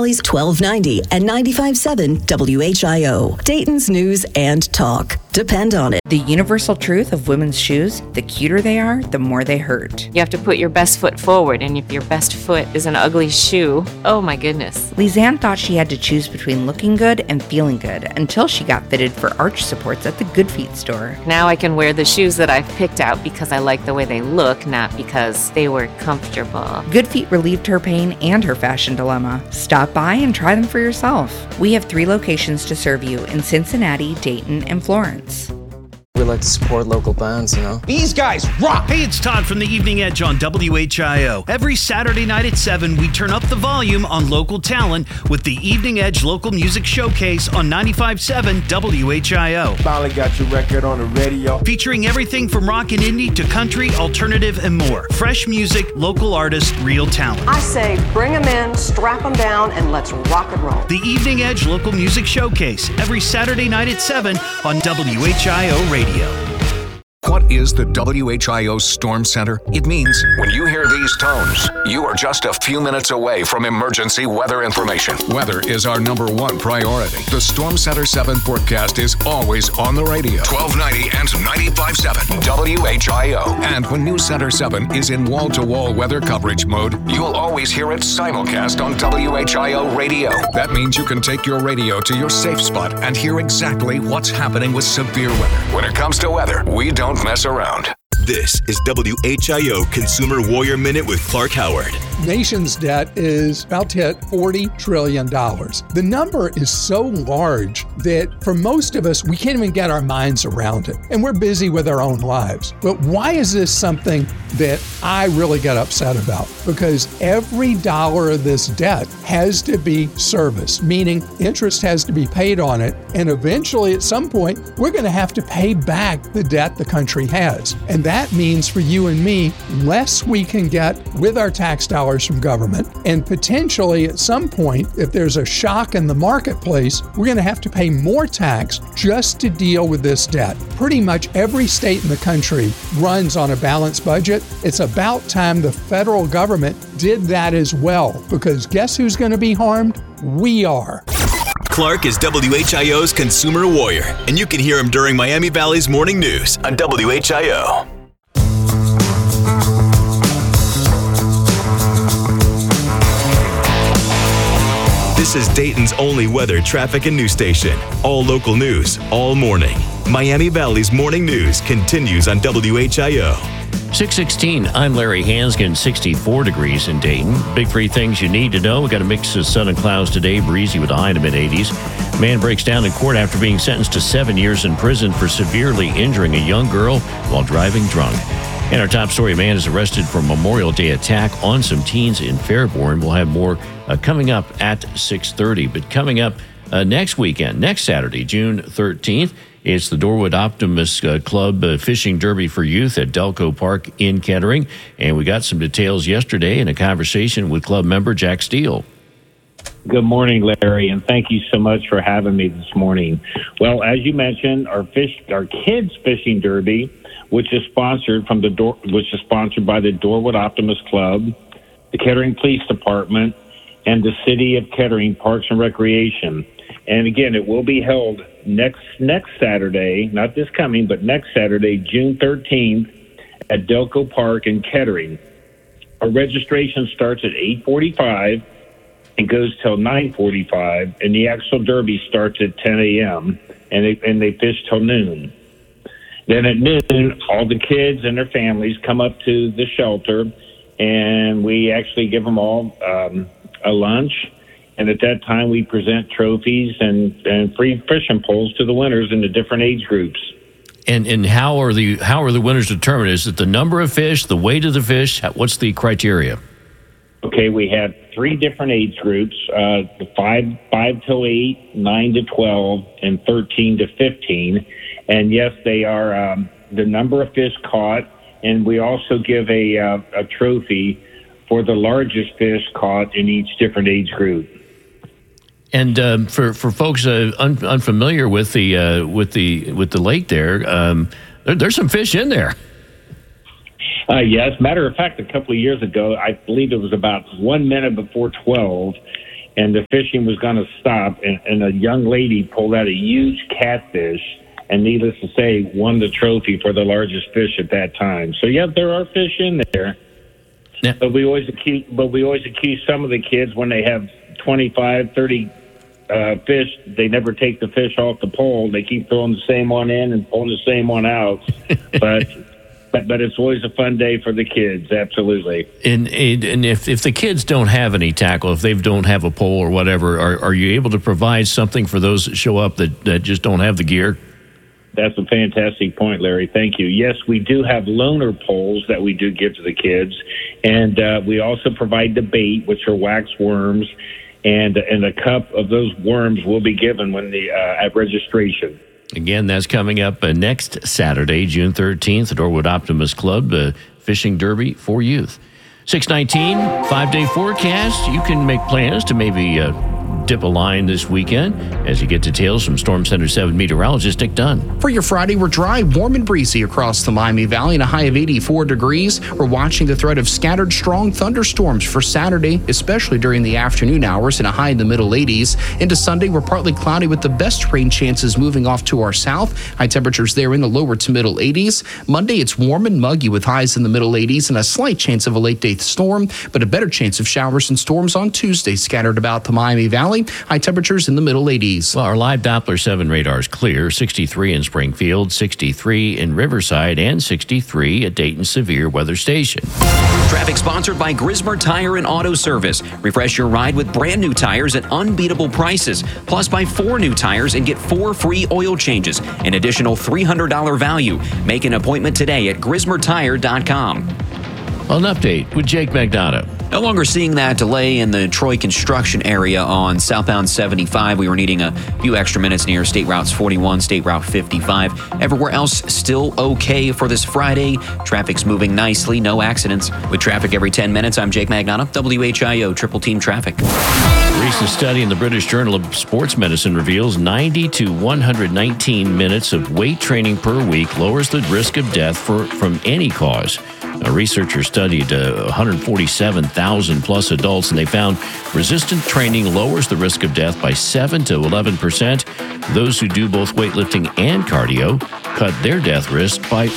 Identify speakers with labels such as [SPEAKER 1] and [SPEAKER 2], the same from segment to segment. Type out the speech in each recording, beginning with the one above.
[SPEAKER 1] Valley's 1290 and 95.7 WHIO. Dayton's News and Talk. Depend on it.
[SPEAKER 2] The universal truth of women's shoes, the cuter they are, the more they hurt.
[SPEAKER 3] You have to put your best foot forward, and if your best foot is an ugly shoe, oh my goodness.
[SPEAKER 2] Lizanne thought she had to choose between looking good and feeling good until she got fitted for arch supports at the Good Feet store.
[SPEAKER 3] Now I can wear the shoes that I've picked out because I like the way they look, not because they were comfortable.
[SPEAKER 2] Good Feet relieved her pain and her fashion dilemma. Stop by and try them for yourself. We have 3 locations to serve you in Cincinnati, Dayton, and Florence.
[SPEAKER 4] We like to support local bands, you know.
[SPEAKER 5] These guys rock!
[SPEAKER 6] Hey, it's Todd from the Evening Edge on WHIO. Every Saturday night at 7, we turn up the volume on local talent with the Evening Edge Local Music Showcase on 95.7 WHIO.
[SPEAKER 5] Finally got your record on the radio.
[SPEAKER 6] Featuring everything from rock and indie to country, alternative, and more. Fresh music, local artists, real talent.
[SPEAKER 7] I say bring them in, strap them down, and let's rock and roll.
[SPEAKER 6] The Evening Edge Local Music Showcase, every Saturday night at 7 on WHIO Radio.
[SPEAKER 8] What is the WHIO Storm Center? It means when you hear these tones, you are just a few minutes away from emergency weather information. Weather is our #1 priority. The Storm Center 7 forecast is always on the radio. 1290 and 95.7 WHIO. And when News Center 7 is in wall-to-wall weather coverage mode, you'll always hear it simulcast on WHIO radio. That means you can take your radio to your safe spot and hear exactly what's happening with severe weather. When it comes to weather, we don't mess around.
[SPEAKER 9] This is WHIO Consumer Warrior Minute with Clark Howard.
[SPEAKER 10] Nation's debt is about to hit $40 trillion. The number is so large that for most of us, we can't even get our minds around it. And we're busy with our own lives. But why is this something that I really get upset about? Because every dollar of this debt has to be serviced, meaning interest has to be paid on it. And eventually, at some point, we're going to have to pay back the debt the country has. And that means for you and me, less we can get with our tax dollars from government. And potentially at some point, if there's a shock in the marketplace, we're going to have to pay more tax just to deal with this debt. Pretty much every state in the country runs on a balanced budget. It's about time the federal government did that as well, because guess who's going to be harmed? We are.
[SPEAKER 9] Clark is WHIO's Consumer Warrior, and you can hear him during Miami Valley's Morning News on WHIO. This is Dayton's only weather, traffic, and news station. All local news, all morning. Miami Valley's Morning News continues on WHIO.
[SPEAKER 11] 6:16, I'm Larry Hanskin, 64 degrees in Dayton. Big 3 things you need to know. We got a mix of sun and clouds today, breezy with a high in the mid-80s. Man breaks down in court after being sentenced to 7 years in prison for severely injuring a young girl while driving drunk. And our top story, a man is arrested for Memorial Day attack on some teens in Fairborn. We'll have more coming up at 6:30. But coming up next weekend, next Saturday, June 13th, it's the Dorwood Optimist Club Fishing Derby for Youth at Delco Park in Kettering. And we got some details yesterday in a conversation with club member Jack Steele.
[SPEAKER 12] Good morning, Larry, and thank you so much for having me this morning. Well, as you mentioned, our kids fishing derby, which is sponsored by the Dorwood Optimist Club, the Kettering Police Department, and the City of Kettering Parks and Recreation. And again, it will be held next Saturday, not this coming, but next Saturday, June 13th, at Delco Park in Kettering. Our registration starts at 8:45 and goes till 9:45, and the actual derby starts at 10 a.m., and they fish till noon. Then at noon, all the kids and their families come up to the shelter, and we actually give them all a lunch. And at that time, we present trophies and free fishing poles to the winners in the different age groups.
[SPEAKER 11] And how are the winners determined? Is it the number of fish, the weight of the fish? What's the criteria?
[SPEAKER 12] Okay, we have 3 different age groups: the 5 to 8, 9 to 12, and 13 to 15. And yes, they are the number of fish caught, and we also give a trophy for the largest fish caught in each different age group.
[SPEAKER 11] And for folks unfamiliar with the lake there's some fish in there.
[SPEAKER 12] Yes, matter of fact, a couple of years ago, I believe it was about 1 minute before 12, and the fishing was going to stop, and a young lady pulled out a huge catfish, and needless to say, won the trophy for the largest fish at that time. So, yeah, there are fish in there.
[SPEAKER 11] Yeah.
[SPEAKER 12] But we always accuse some of the kids when they have 25, 30 fish, they never take the fish off the pole. They keep throwing the same one in and pulling the same one out. but it's always a fun day for the kids, absolutely.
[SPEAKER 11] And if the kids don't have any tackle, if they don't have a pole or whatever, are you able to provide something for those that show up that just don't have the gear?
[SPEAKER 12] That's a fantastic point, Larry. Thank you. Yes, we do have loaner poles that we do give to the kids, and we also provide the bait, which are wax worms, and a cup of those worms will be given when at registration.
[SPEAKER 11] Again, that's coming up next Saturday, June 13th at Orwood Optimist Club, the Fishing Derby for Youth. 619, 5-day forecast. You can make plans to maybe dip a line this weekend as you get details from Storm Center 7 meteorologist Nick Dunn.
[SPEAKER 13] For your Friday, we're dry, warm, and breezy across the Miami Valley and a high of 84 degrees. We're watching the threat of scattered strong thunderstorms for Saturday, especially during the afternoon hours, and a high in the middle 80s. Into Sunday, we're partly cloudy with the best rain chances moving off to our south. High temperatures there in the lower to middle 80s. Monday, it's warm and muggy with highs in the middle 80s and a slight chance of a late-day storm, but a better chance of showers and storms on Tuesday scattered about the Miami Valley. High temperatures in the middle 80s.
[SPEAKER 11] Well, our live Doppler 7 radar is clear. 63 in Springfield, 63 in Riverside, and 63 at Dayton Severe Weather Station.
[SPEAKER 14] Traffic sponsored by Grismer Tire and Auto Service. Refresh your ride with brand new tires at unbeatable prices. Plus, buy 4 new tires and get 4 free oil changes. An additional $300 value. Make an appointment today at GrismerTire.com.
[SPEAKER 11] Well, an update with Jake Magnotta.
[SPEAKER 14] No longer seeing that delay in the Troy construction area on southbound 75. We were needing a few extra minutes near State Routes 41, State Route 55. Everywhere else still okay for this Friday. Traffic's moving nicely, no accidents. With traffic every 10 minutes, I'm Jake Magnotta, WHIO Triple Team Traffic.
[SPEAKER 11] A recent study in the British Journal of Sports Medicine reveals 90 to 119 minutes of weight training per week lowers the risk of death from any cause. Researchers studied 147,000 plus adults, and they found resistant training lowers the risk of death by 7 to 11%. Those who do both weightlifting and cardio cut their death risk by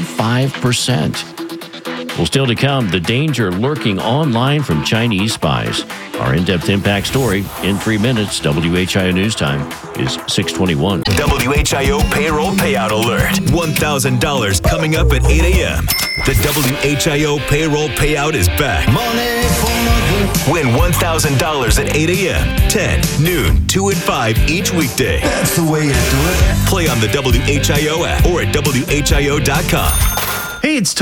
[SPEAKER 11] 45%. Well, still to come, the danger lurking online from Chinese spies. Our in-depth impact story in 3 minutes. WHIO News Time is 6:21.
[SPEAKER 9] WHIO Payroll Payout Alert. $1,000 coming up at 8 a.m. The WHIO Payroll Payout is back. Win $1,000 at 8 a.m., 10, noon, 2, and 5 each weekday. That's the way you do it. Play on the WHIO app or at WHIO.com.
[SPEAKER 6] Hey, it's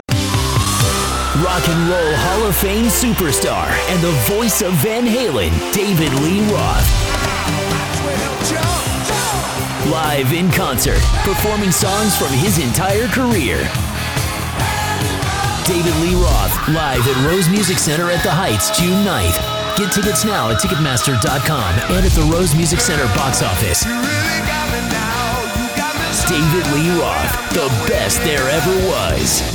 [SPEAKER 15] Rock and Roll Hall of Fame superstar and the voice of Van Halen, David Lee Roth. Live in concert, performing songs from his entire career. David Lee Roth, live at Rose Music Center at the Heights, June 9th. Get tickets now at Ticketmaster.com and at the Rose Music Center box office. David Lee Roth, the best there ever was.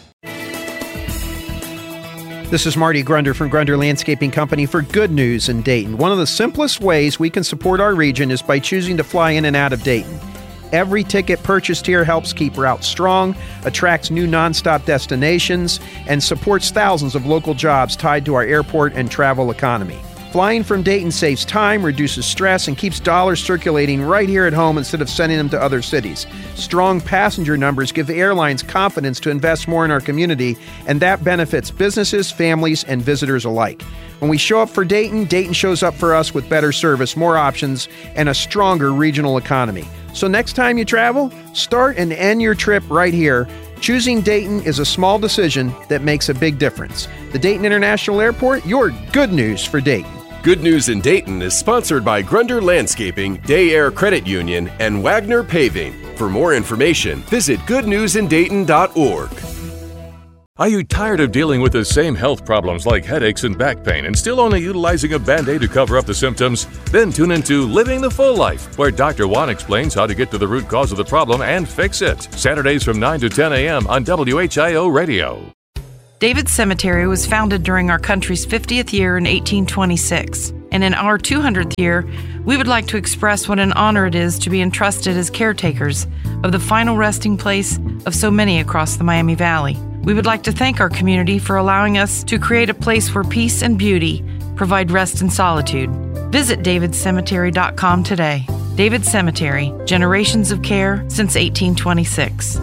[SPEAKER 16] This is Marty Grunder from Grunder Landscaping Company for Good News in Dayton. One of the simplest ways we can support our region is by choosing to fly in and out of Dayton. Every ticket purchased here helps keep routes strong, attracts new nonstop destinations, and supports thousands of local jobs tied to our airport and travel economy. Flying from Dayton saves time, reduces stress, and keeps dollars circulating right here at home instead of sending them to other cities. Strong passenger numbers give airlines confidence to invest more in our community, and that benefits businesses, families, and visitors alike. When we show up for Dayton, Dayton shows up for us with better service, more options, and a stronger regional economy. So next time you travel, start and end your trip right here. Choosing Dayton is a small decision that makes a big difference. The Dayton International Airport, your good news for Dayton.
[SPEAKER 17] Good News in Dayton is sponsored by Grunder Landscaping, Day Air Credit Union, and Wagner Paving. For more information, visit goodnewsindayton.org.
[SPEAKER 18] Are you tired of dealing with the same health problems like headaches and back pain and still only utilizing a Band-Aid to cover up the symptoms? Then tune into Living the Full Life, where Dr. Juan explains how to get to the root cause of the problem and fix it. Saturdays from 9 to 10 a.m. on WHIO Radio.
[SPEAKER 19] David's Cemetery was founded during our country's 50th year in 1826. And in our 200th year, we would like to express what an honor it is to be entrusted as caretakers of the final resting place of so many across the Miami Valley. We would like to thank our community for allowing us to create a place where peace and beauty provide rest and solitude. Visit davidcemetery.com today. David Cemetery, generations of care since 1826.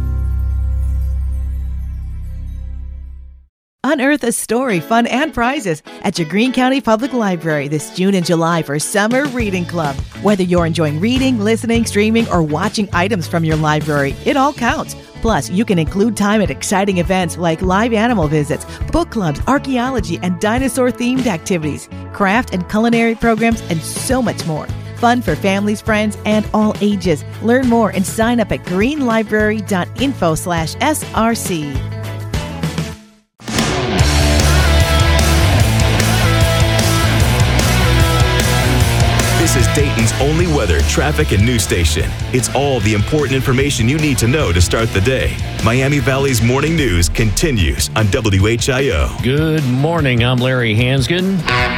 [SPEAKER 20] Unearth a story, fun, and prizes at your Greene County Public Library this June and July for Summer Reading Club. Whether you're enjoying reading, listening, streaming, or watching items from your library, it all counts. Plus, you can include time at exciting events like live animal visits, book clubs, archaeology, and dinosaur-themed activities, craft and culinary programs, and so much more. Fun for families, friends, and all ages. Learn more and sign up at greenlibrary.info/SRC.
[SPEAKER 9] This is Dayton's only weather, traffic, and news station. It's all the important information you need to know to start the day. Miami Valley's morning news continues on WHIO.
[SPEAKER 11] Good morning. I'm Larry Hansgen.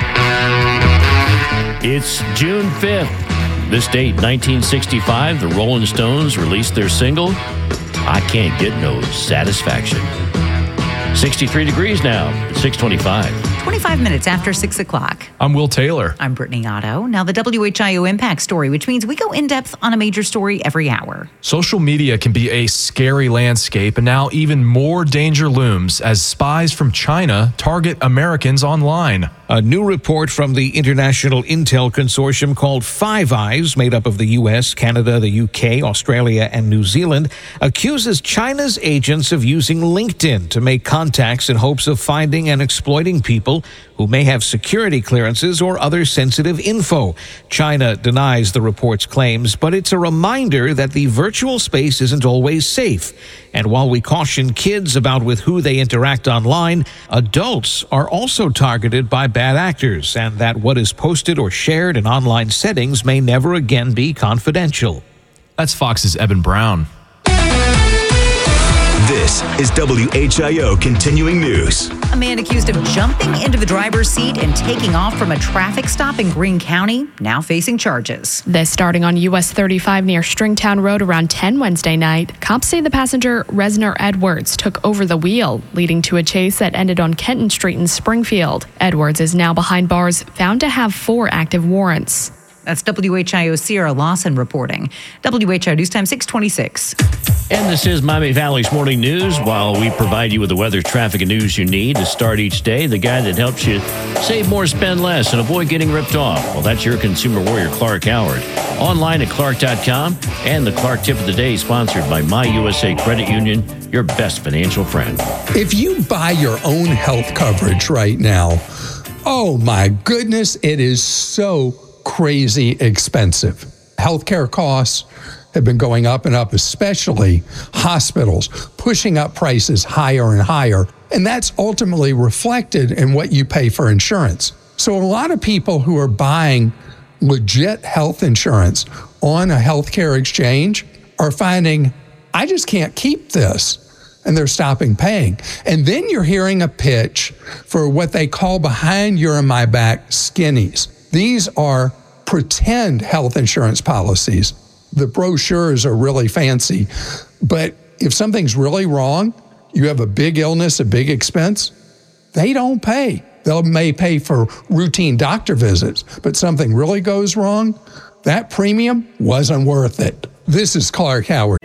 [SPEAKER 11] It's June 5th. This date, 1965, the Rolling Stones released their single, I Can't Get No Satisfaction. 63 degrees now at 6:25.
[SPEAKER 21] 25 minutes after 6 o'clock.
[SPEAKER 22] I'm Will Taylor.
[SPEAKER 21] I'm Brittany Otto. Now the WHIO Impact Story, which means we go in-depth on a major story every hour.
[SPEAKER 22] Social media can be a scary landscape, and now even more danger looms as spies from China target Americans online.
[SPEAKER 23] A new report from the International Intel Consortium called Five Eyes, made up of the U.S., Canada, the U.K., Australia, and New Zealand, accuses China's agents of using LinkedIn to make contacts in hopes of finding and exploiting people who may have security clearances or other sensitive info. China denies the report's claims, but it's a reminder that the virtual space isn't always safe. And while we caution kids about with who they interact online, adults are also targeted by bad actors, and that what is posted or shared in online settings may never again be confidential.
[SPEAKER 22] That's Fox's Eben Brown.
[SPEAKER 9] This is WHIO Continuing News.
[SPEAKER 21] A man accused of jumping into the driver's seat and taking off from a traffic stop in Greene County, now facing charges.
[SPEAKER 24] This starting on US 35 near Stringtown Road around 10 Wednesday night. Cops say the passenger, Resner Edwards, took over the wheel, leading to a chase that ended on Kenton Street in Springfield. Edwards is now behind bars, found to have 4 active warrants.
[SPEAKER 21] That's WHIO Sierra Lawson reporting. WHIO News Time 6:26.
[SPEAKER 11] And this is Miami Valley's Morning News. While we provide you with the weather, traffic, and news you need to start each day, the guy that helps you save more, spend less, and avoid getting ripped off, well, that's your consumer warrior, Clark Howard. Online at Clark.com, and the Clark Tip of the Day, sponsored by My USA Credit Union, your best financial friend.
[SPEAKER 10] If you buy your own health coverage right now, oh my goodness, it is so crazy expensive. Healthcare costs have been going up and up, especially hospitals, pushing up prices higher and higher. And that's ultimately reflected in what you pay for insurance. So a lot of people who are buying legit health insurance on a healthcare exchange are finding, I just can't keep this. And they're stopping paying. And then you're hearing a pitch for what they call behind your and my back skinnies. These are pretend health insurance policies. The brochures are really fancy, but if something's really wrong, you have a big illness, a big expense, they don't pay. They may pay for routine doctor visits, but something really goes wrong, that premium wasn't worth it. This is Clark Howard.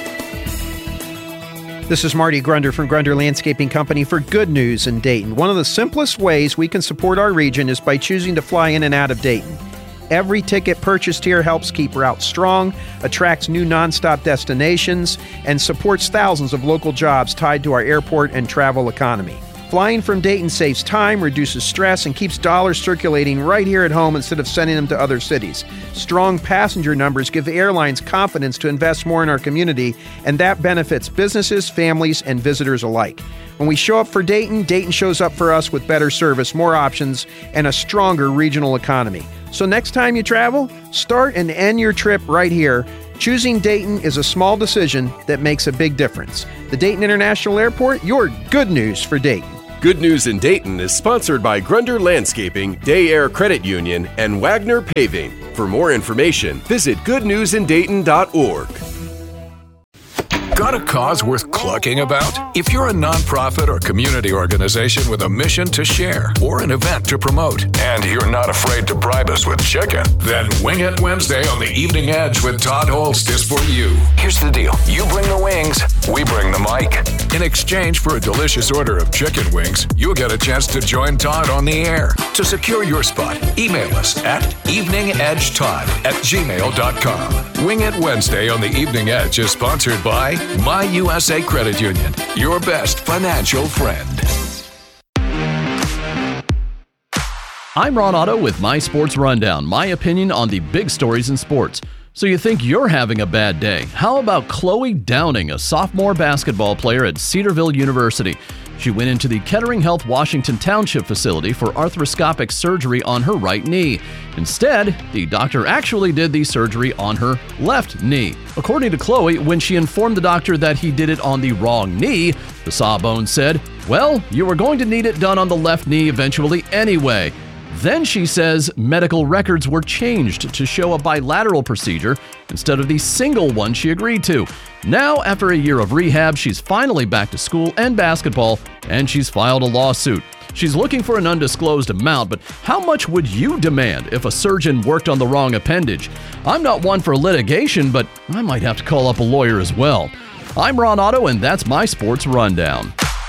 [SPEAKER 16] This is Marty Grunder from Grunder Landscaping Company for Good News in Dayton. One of the simplest ways we can support our region is by choosing to fly in and out of Dayton. Every ticket purchased here helps keep routes strong, attracts new nonstop destinations, and supports thousands of local jobs tied to our airport and travel economy. Flying from Dayton saves time, reduces stress, and keeps dollars circulating right here at home instead of sending them to other cities. Strong passenger numbers give airlines confidence to invest more in our community, and that benefits businesses, families, and visitors alike. When we show up for Dayton, Dayton shows up for us with better service, more options, and a stronger regional economy. So next time you travel, start and end your trip right here. Choosing Dayton is a small decision that makes a big difference. The Dayton International Airport, your good news for Dayton.
[SPEAKER 17] Good News in Dayton is sponsored by Grunder Landscaping, Day Air Credit Union, and Wagner Paving. For more information, visit goodnewsindayton.org.
[SPEAKER 8] Got a cause worth clucking about? If you're a nonprofit or community organization with a mission to share or an event to promote, and you're not afraid to bribe us with chicken, then Wing It Wednesday on the Evening Edge with Todd Holst is for you. Here's the deal. You bring the wings, we bring the mic. In exchange for a delicious order of chicken wings, you'll get a chance to join Todd on the air. To secure your spot, email us at eveningedgetodd@gmail.com. Wing It Wednesday on the Evening Edge is sponsored by My USA Credit Union, your best financial friend.
[SPEAKER 1] I'm Ron Otto with My Sports Rundown, my opinion on the big stories in sports. So you think you're having a bad day? How about Chloe Downing, a sophomore basketball player at Cedarville University? She went into the Kettering Health Washington Township facility for arthroscopic surgery on her right knee. Instead, the doctor actually did the surgery on her left knee. According to Chloe, when she informed the doctor that he did it on the wrong knee, the Sawbones said, "Well, you were going to need it done on the left knee eventually anyway." Then she says medical records were changed to show a bilateral procedure instead of the single one she agreed to. Now, after a year of rehab, she's finally back to school and basketball, and she's filed a lawsuit. She's looking for an undisclosed amount, but how much would you demand if a surgeon worked on the wrong appendage? I'm not one for litigation, but I might have to call up a lawyer as well. I'm Ron Otto, and that's my Sports Rundown.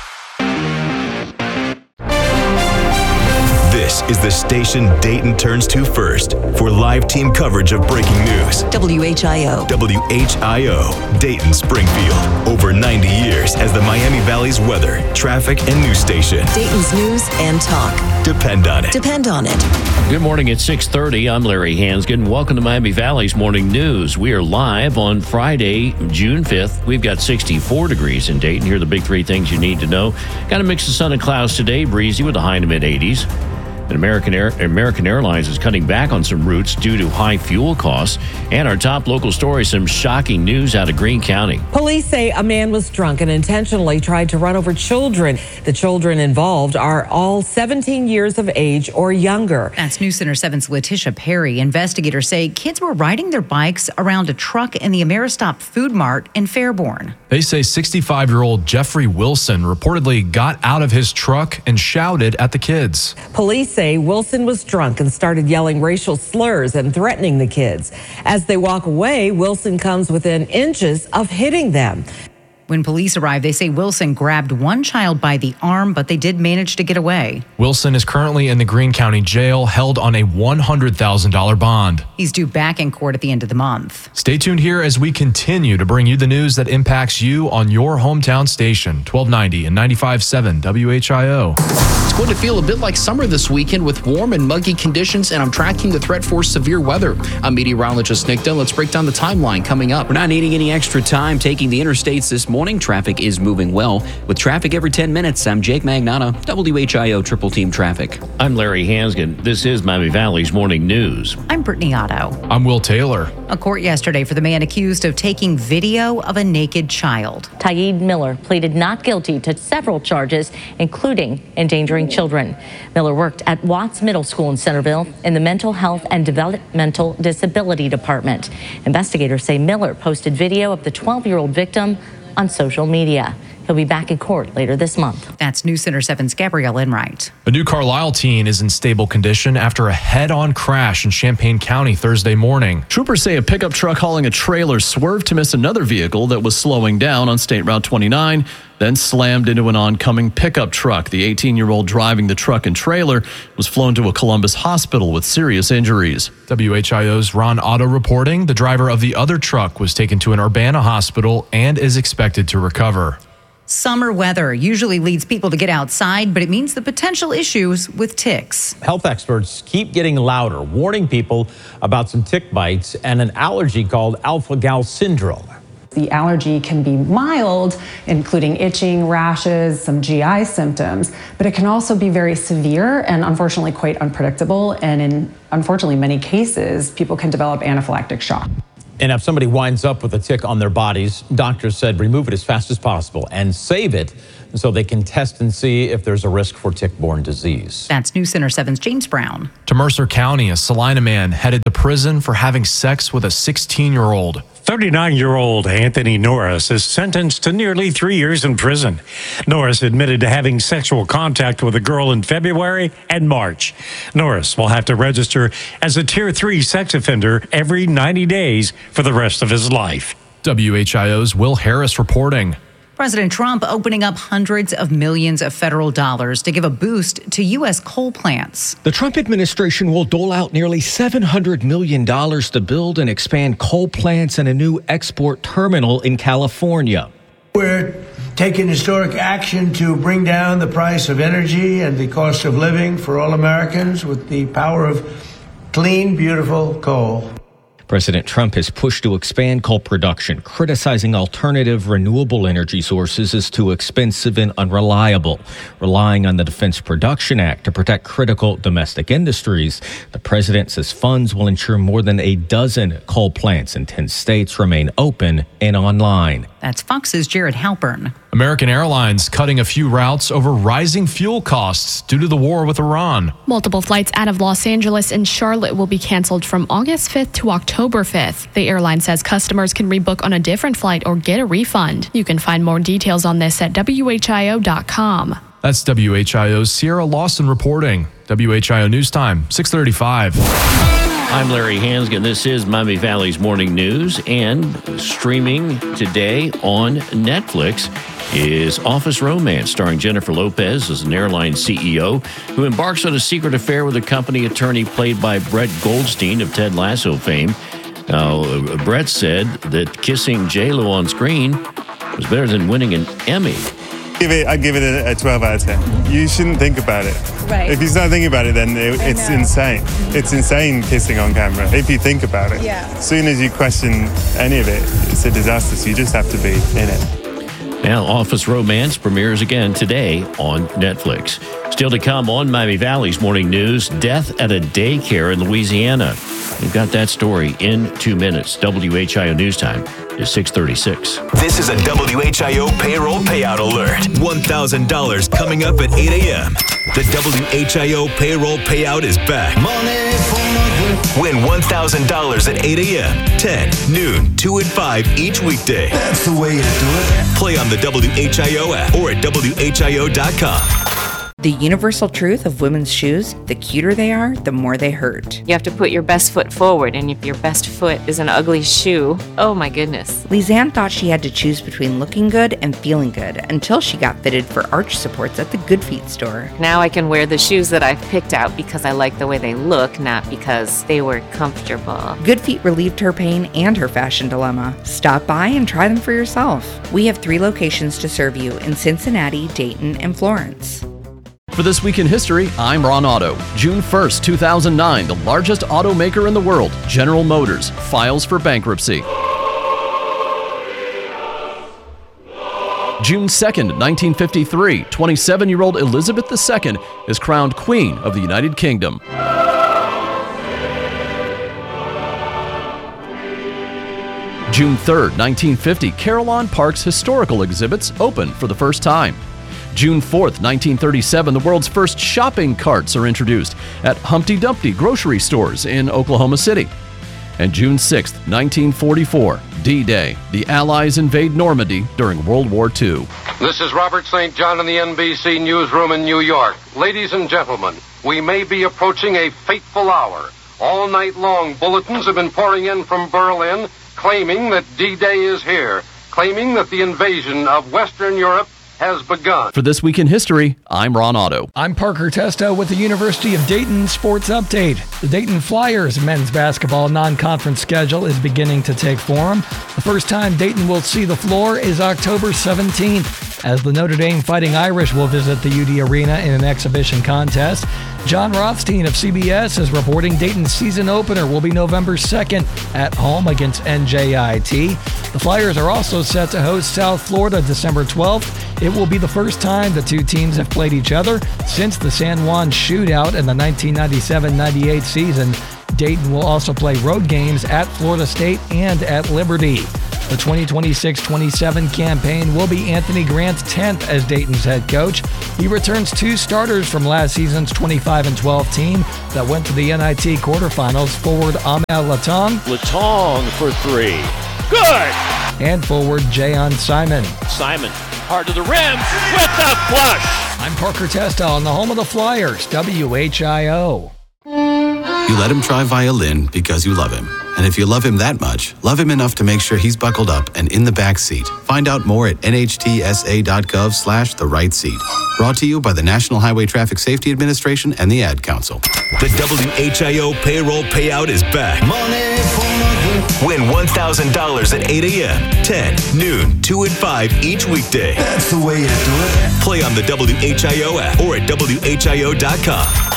[SPEAKER 9] This is the station Dayton turns to first for live team coverage of breaking news.
[SPEAKER 2] WHIO.
[SPEAKER 9] WHIO, Dayton Springfield. Over 90 years as the Miami Valley's weather, traffic, and news station.
[SPEAKER 2] Dayton's news and talk.
[SPEAKER 9] Depend on it.
[SPEAKER 2] Depend on it.
[SPEAKER 11] Good morning at 6:30. I'm Larry Hansgen. Welcome to Miami Valley's Morning News. We are live on Friday, June 5th. We've got 64 degrees in Dayton. Here are the big three things you need to know. Got a mix of sun and clouds today, breezy with a high in the mid-80s. And American Airlines is cutting back on some routes due to high fuel costs. And our top local story, some shocking news out of Greene County.
[SPEAKER 3] Police say a man was drunk and intentionally tried to run over children. The children involved are all 17 years of age or younger.
[SPEAKER 21] That's News Center 7's Letitia Perry. Investigators say kids were riding their bikes around a truck in the Ameristop Food Mart in Fairborn.
[SPEAKER 22] They say 65-year-old Jeffrey Wilson reportedly got out of his truck and shouted at the kids.
[SPEAKER 3] Police say Wilson was drunk and started yelling racial slurs and threatening the kids. As they walk away, Wilson comes within inches of hitting them.
[SPEAKER 21] When police arrived, they say Wilson grabbed one child by the arm, but they did manage to get away.
[SPEAKER 22] Wilson is currently in the Greene County Jail, held on a $100,000 bond.
[SPEAKER 21] He's due back in court at the end of the month.
[SPEAKER 22] Stay tuned here as we continue to bring you the news that impacts you on your hometown station, 1290 and 95.7 WHIO.
[SPEAKER 13] It's going to feel a bit like summer this weekend with warm and muggy conditions, and I'm tracking the threat for severe weather. I'm meteorologist Nick Dunn. Let's break down the timeline coming up.
[SPEAKER 14] We're not needing any extra time taking the interstates this morning. Traffic is moving well. With traffic every 10 minutes, I'm Jake Magnotta, WHIO Triple Team Traffic.
[SPEAKER 11] I'm Larry Hansgen. This is Miami Valley's Morning News.
[SPEAKER 21] I'm Brittany Otto.
[SPEAKER 22] I'm Will Taylor.
[SPEAKER 21] A court yesterday for the man accused of taking video of a naked child.
[SPEAKER 4] Tayeed Miller pleaded not guilty to several charges, including endangering children. Miller worked at Watts Middle School in Centerville in the Mental Health and Developmental Disability Department. Investigators say Miller posted video of the 12-year-old victim on social media. He'll be back in court later this month.
[SPEAKER 21] That's News Center 7's Gabrielle Enright.
[SPEAKER 22] A new Carlisle teen is in stable condition after a head-on crash in Champaign County Thursday morning.
[SPEAKER 1] Troopers say a pickup truck hauling a trailer swerved to miss another vehicle that was slowing down on State Route 29, then slammed into an oncoming pickup truck. The 18-year-old driving the truck and trailer was flown to a Columbus hospital with serious injuries.
[SPEAKER 22] WHIO's Ron Otto reporting the driver of the other truck was taken to an Urbana hospital and is expected to recover.
[SPEAKER 21] Summer weather usually leads people to get outside, but it means the potential issues with ticks.
[SPEAKER 25] Health experts keep getting louder, warning people about some tick bites and an allergy called alpha-gal syndrome.
[SPEAKER 26] The allergy can be mild, including itching, rashes, some GI symptoms, but it can also be very severe and unfortunately quite unpredictable. And in, unfortunately, many cases, people can develop anaphylactic shock.
[SPEAKER 25] And if somebody winds up with a tick on their bodies, doctors said remove it as fast as possible and save it so they can test and see if there's a risk for tick-borne disease.
[SPEAKER 21] That's News Center 7's James Brown.
[SPEAKER 22] To Mercer County, a Salina man headed to prison for having sex with a 16-year-old.
[SPEAKER 5] 39-year-old Anthony Norris is sentenced to nearly 3 years in prison. Norris admitted to having sexual contact with a girl in February and March. Norris will have to register as a Tier 3 sex offender every 90 days for the rest of his life.
[SPEAKER 22] WHIO's Will Harris reporting.
[SPEAKER 21] President Trump opening up hundreds of millions of federal dollars to give a boost to U.S. coal plants.
[SPEAKER 6] The Trump administration will dole out nearly $700 million to build and expand coal plants and a new export terminal in California.
[SPEAKER 7] We're taking historic action to bring down the price of energy and the cost of living for all Americans with the power of clean, beautiful coal.
[SPEAKER 6] President Trump has pushed to expand coal production, criticizing alternative renewable energy sources as too expensive and unreliable. Relying on the Defense Production Act to protect critical domestic industries, the president says funds will ensure more than a dozen coal plants in 10 states remain open and online.
[SPEAKER 21] That's Fox's Jared Halpern.
[SPEAKER 22] American Airlines cutting a few routes over rising fuel costs due to the war with Iran.
[SPEAKER 24] Multiple flights out of Los Angeles and Charlotte will be canceled from August 5th to October 5th. The airline says customers can rebook on a different flight or get a refund. You can find more details on this at WHIO.com.
[SPEAKER 22] That's WHIO's Sierra Lawson reporting. WHIO News Time, 6:35.
[SPEAKER 11] I'm Larry Hansgen. This is Miami Valley's Morning News, and streaming today on Netflix is Office Romance, starring Jennifer Lopez as an airline CEO who embarks on a secret affair with a company attorney played by Brett Goldstein of Ted Lasso fame. Now, Brett said that kissing J-Lo on screen was better than winning an Emmy.
[SPEAKER 12] I'd give it a 12 out of 10. You shouldn't think about it.
[SPEAKER 15] Right.
[SPEAKER 12] If you start thinking about it, then it's insane. It's insane kissing on camera, if you think about it.
[SPEAKER 15] Yeah.
[SPEAKER 12] As soon as you question any of it, it's a disaster, so you just have to be in it.
[SPEAKER 11] Now, Office Romance premieres again today on Netflix. Still to come on Miami Valley's Morning News, death at a daycare in Louisiana. We've got that story in 2 minutes. WHIO News Time is 6:36.
[SPEAKER 9] This is a WHIO payroll payout alert. $1,000 coming up at 8 a.m. The WHIO payroll payout is back. Money for nothing. Win $1,000 at 8 a.m., 10, noon, 2 and 5 each weekday. That's the way you do it. Play on the WHIO app or at WHIO.com.
[SPEAKER 18] The universal truth of women's shoes, the cuter they are, the more they hurt.
[SPEAKER 27] You have to put your best foot forward, and if your best foot is an ugly shoe, oh my goodness.
[SPEAKER 18] Lizanne thought she had to choose between looking good and feeling good until she got fitted for arch supports at the Good Feet store.
[SPEAKER 27] Now I can wear the shoes that I've picked out because I like the way they look, not because they were comfortable.
[SPEAKER 18] Good Feet relieved her pain and her fashion dilemma. Stop by and try them for yourself. We have 3 locations to serve you in Cincinnati, Dayton, and Florence.
[SPEAKER 1] For This Week in History, I'm Ron Otto. June 1st, 2009, the largest automaker in the world, General Motors, files for bankruptcy. June 2nd, 1953, 27-year-old Elizabeth II is crowned Queen of the United Kingdom. June 3rd, 1950, Carillon Park's historical exhibits open for the first time. June 4th, 1937, the world's first shopping carts are introduced at Humpty Dumpty grocery stores in Oklahoma City. And June 6th, 1944, D-Day, the Allies invade Normandy during World War II.
[SPEAKER 28] This is Robert St. John in the NBC newsroom in New York. Ladies and gentlemen, we may be approaching a fateful hour. All night long, bulletins have been pouring in from Berlin claiming that D-Day is here, claiming that the invasion of Western Europe has begun.
[SPEAKER 1] For This Week in History, I'm Ron Otto.
[SPEAKER 29] I'm Parker Testo with the University of Dayton Sports Update. The Dayton Flyers men's basketball non-conference schedule is beginning to take form. The first time Dayton will see the floor is October 17th, as the Notre Dame Fighting Irish will visit the UD Arena in an exhibition contest. John Rothstein of CBS is reporting Dayton's season opener will be November 2nd at home against NJIT. The Flyers are also set to host South Florida December 12th. It will be the first time the two teams have played each other since the San Juan shootout in the 1997-98 season. Dayton will also play road games at Florida State and at Liberty. The 2026-27 campaign will be Anthony Grant's 10th as Dayton's head coach. He returns 2 starters from last season's 25-12 team that went to the NIT quarterfinals. Forward Ahmed Latong.
[SPEAKER 11] Latong for 3. Good!
[SPEAKER 29] And forward Jayon Simon.
[SPEAKER 11] Simon, hard to the rim with the flush.
[SPEAKER 29] I'm Parker Testa on the home of the Flyers, WHIO.
[SPEAKER 2] You let him try violin because you love him. And if you love him that much, love him enough to make sure he's buckled up and in the back seat. Find out more at nhtsa.gov/the right seat. Brought to you by the National Highway Traffic Safety Administration and the Ad Council.
[SPEAKER 9] The WHIO payroll payout is back.
[SPEAKER 8] Money for my
[SPEAKER 9] Win $1,000 at 8 a.m., 10, noon, 2 and 5 each weekday.
[SPEAKER 8] That's the way you do it.
[SPEAKER 9] Play on the WHIO app or at WHIO.com.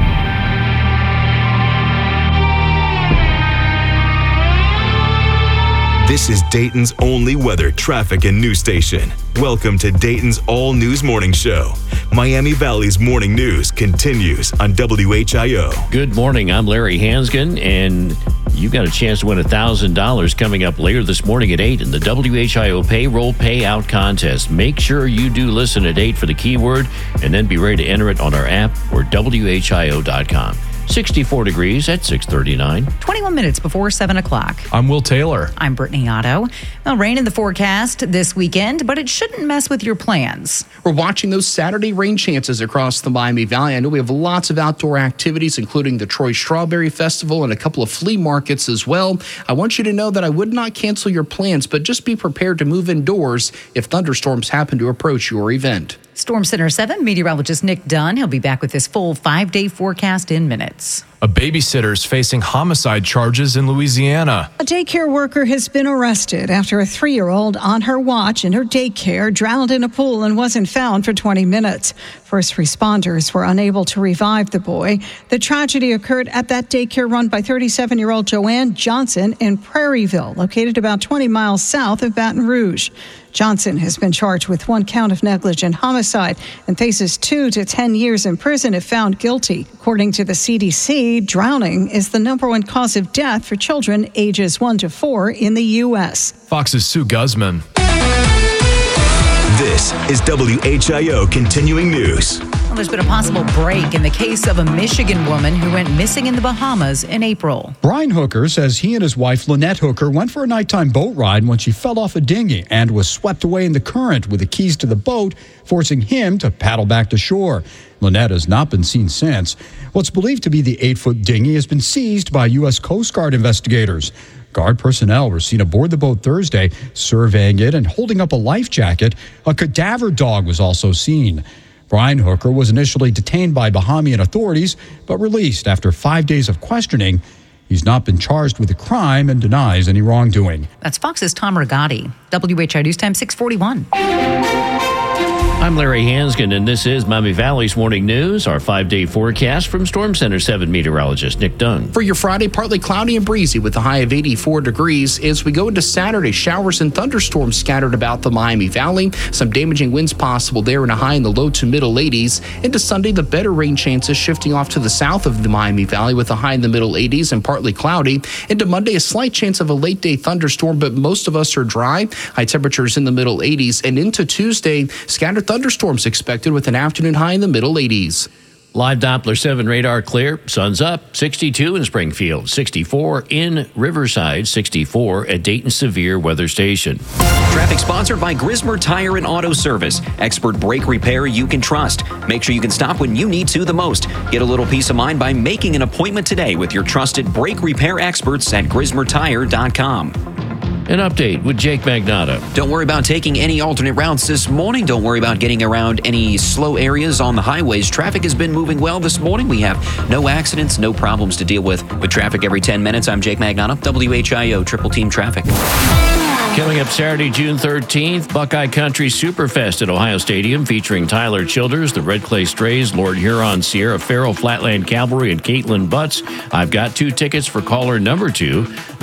[SPEAKER 9] This is Dayton's only weather, traffic, and news station. Welcome to Dayton's All News Morning Show. Miami Valley's morning news continues on WHIO.
[SPEAKER 11] Good morning. I'm Larry Hansgen, and you've got a chance to win $1,000 coming up later this morning at 8 in the WHIO Payroll Payout Contest. Make sure you do listen at 8 for the keyword, and then be ready to enter it on our app or WHIO.com. 64 degrees at 6:39.
[SPEAKER 21] 21 minutes before 7 o'clock.
[SPEAKER 22] I'm Will Taylor.
[SPEAKER 21] I'm Brittany Otto. Well, rain in the forecast this weekend, but it shouldn't mess with your plans.
[SPEAKER 13] We're watching those Saturday rain chances across the Miami Valley. I know we have lots of outdoor activities, including the Troy Strawberry Festival and a couple of flea markets as well. I want you to know that I would not cancel your plans, but just be prepared to move indoors if thunderstorms happen to approach your event.
[SPEAKER 21] Storm Center 7 meteorologist Nick Dunn. He'll be back with his full 5-day forecast in minutes.
[SPEAKER 22] A babysitter is facing homicide charges in Louisiana.
[SPEAKER 10] A daycare worker has been arrested after a 3-year-old on her watch in her daycare drowned in a pool and wasn't found for 20 minutes. First responders were unable to revive the boy. The tragedy occurred at that daycare run by 37-year-old Joanne Johnson in Prairieville, located about 20 miles south of Baton Rouge. Johnson has been charged with 1 count of negligent homicide and faces 2 to 10 years in prison if found guilty. According to the CDC, drowning is the #1 cause of death for children ages 1 to 4 in the U.S.
[SPEAKER 22] Fox's Sue Guzman.
[SPEAKER 9] This is WHIO Continuing News.
[SPEAKER 21] Well, there's been a possible break in the case of a Michigan woman who went missing in the Bahamas in April.
[SPEAKER 15] Brian Hooker says he and his wife, Lynette Hooker, went for a nighttime boat ride when she fell off a dinghy and was swept away in the current with the keys to the boat, forcing him to paddle back to shore. Lynette has not been seen since. What's believed to be the 8-foot dinghy has been seized by U.S. Coast Guard investigators. Guard personnel were seen aboard the boat Thursday, surveying it and holding up a life jacket. A cadaver dog was also seen. Brian Hooker was initially detained by Bahamian authorities, but released after 5 days of questioning. He's not been charged with a crime and denies any wrongdoing.
[SPEAKER 21] That's Fox's Tom Rigotti. WHIO News Time 641.
[SPEAKER 11] I'm Larry Hansgen, and this is Miami Valley's Morning News, our 5-day forecast from Storm Center 7 meteorologist Nick Dunn.
[SPEAKER 13] For your Friday, partly cloudy and breezy with a high of 84 degrees. As we go into Saturday, showers and thunderstorms scattered about the Miami Valley. Some damaging winds possible there and a high in the low to middle 80s. Into Sunday, the better rain chances shifting off to the south of the Miami Valley with a high in the middle 80s and partly cloudy. Into Monday, a slight chance of a late day thunderstorm, but most of us are dry. High temperatures in the middle 80s. And into Tuesday, scattered thunderstorms expected with an afternoon high in the middle 80s.
[SPEAKER 11] Live Doppler 7 radar clear. Sun's up. 62 in Springfield. 64 in Riverside. 64 at Dayton Severe Weather Station.
[SPEAKER 14] Traffic sponsored by Grismer Tire and Auto Service. Expert brake repair you can trust. Make sure you can stop when you need to the most. Get a little peace of mind by making an appointment today with your trusted brake repair experts at GrismerTire.com.
[SPEAKER 11] An update with Jake Magnotta.
[SPEAKER 14] Don't worry about taking any alternate routes this morning. Don't worry about getting around any slow areas on the highways. Traffic has been moving well this morning. We have no accidents, no problems to deal with. With traffic every 10 minutes, I'm Jake Magnotta, WHIO Triple Team Traffic.
[SPEAKER 11] Coming up Saturday, June 13th, Buckeye Country Superfest at Ohio Stadium featuring Tyler Childers, the Red Clay Strays, Lord Huron, Sierra Farrell, Flatland Cavalry, and Caitlin Butts. I've got 2 tickets for caller number 2,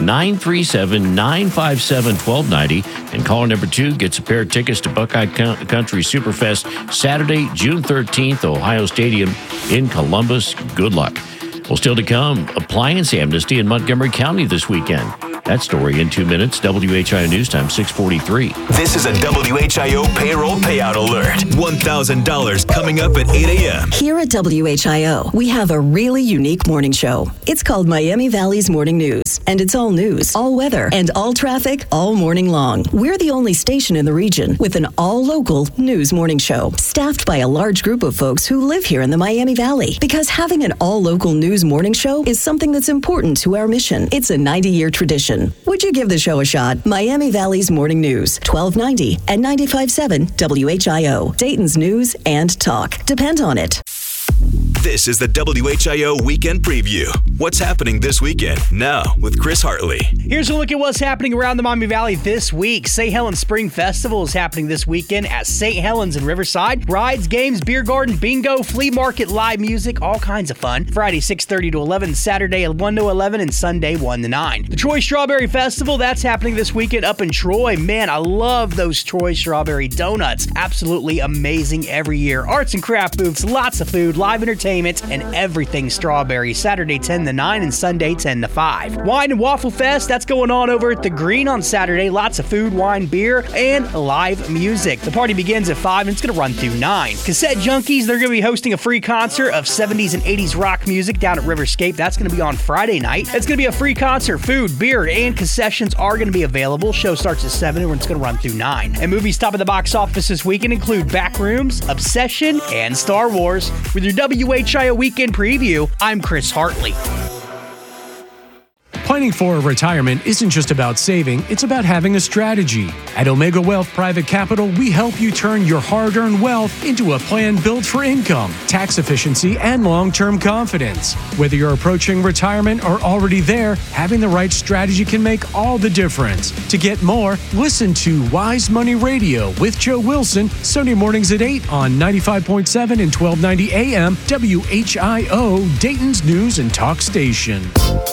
[SPEAKER 11] 937-957-1290. And caller number 2 gets a pair of tickets to Buckeye Country Superfest Saturday, June 13th, Ohio Stadium in Columbus. Good luck. Well, still to come, appliance amnesty in Montgomery County this weekend. That story in 2 minutes. WHIO News Time, 6:43.
[SPEAKER 9] This is a WHIO payroll payout alert. $1,000 coming up at 8 a.m.
[SPEAKER 3] Here at WHIO, we have a really unique morning show. It's called Miami Valley's Morning News, and it's all news, all weather, and all traffic all morning long. We're the only station in the region with an all-local news morning show, staffed by a large group of folks who live here in the Miami Valley. Because having an all-local news morning show is something that's important to our mission. It's a 90-year tradition. Would you give the show a shot? Miami Valley's Morning News, 1290 and 95.7 WHIO. Dayton's news and talk. Depend on it.
[SPEAKER 9] This is the WHIO Weekend Preview. What's happening this weekend? Now with Chris Hartley.
[SPEAKER 4] Here's a look at what's happening around the Miami Valley this week. St. Helens Spring Festival is happening this weekend at St. Helens in Riverside. Rides, games, beer garden, bingo, flea market, live music, all kinds of fun. Friday 6:30 to 11, Saturday 1 to 11, and Sunday 1 to 9. The Troy Strawberry Festival, that's happening this weekend up in Troy. Man, I love those Troy Strawberry donuts. Absolutely amazing every year. Arts and craft booths, lots of food, live entertainment, and everything strawberry. Saturday 10 to 9 and Sunday 10 to 5. Wine and Waffle Fest, that's going on over at the Green on Saturday. Lots of food, wine, beer, and live music. The party begins at 5 and it's going to run through 9. Cassette Junkies, they're going to be hosting a free concert of 70s and 80s rock music down at Riverscape. That's going to be on Friday night. It's going to be a free concert. Food, beer, and concessions are going to be available. Show starts at 7 and it's going to run through 9. And movies top of the box office this weekend include Backrooms, Obsession, and Star Wars. With your WHIO Weekend Preview, I'm Chris Hartley.
[SPEAKER 22] Planning for retirement isn't just about saving, it's about having a strategy. At Omega Wealth Private Capital, we help you turn your hard-earned wealth into a plan built for income, tax efficiency, and long-term confidence. Whether you're approaching retirement or already there, having the right strategy can make all the difference. To get more, listen to Wise Money Radio with Joe Wilson, Sunday mornings at 8 on 95.7 and 1290 AM, WHIO, Dayton's News and Talk Station.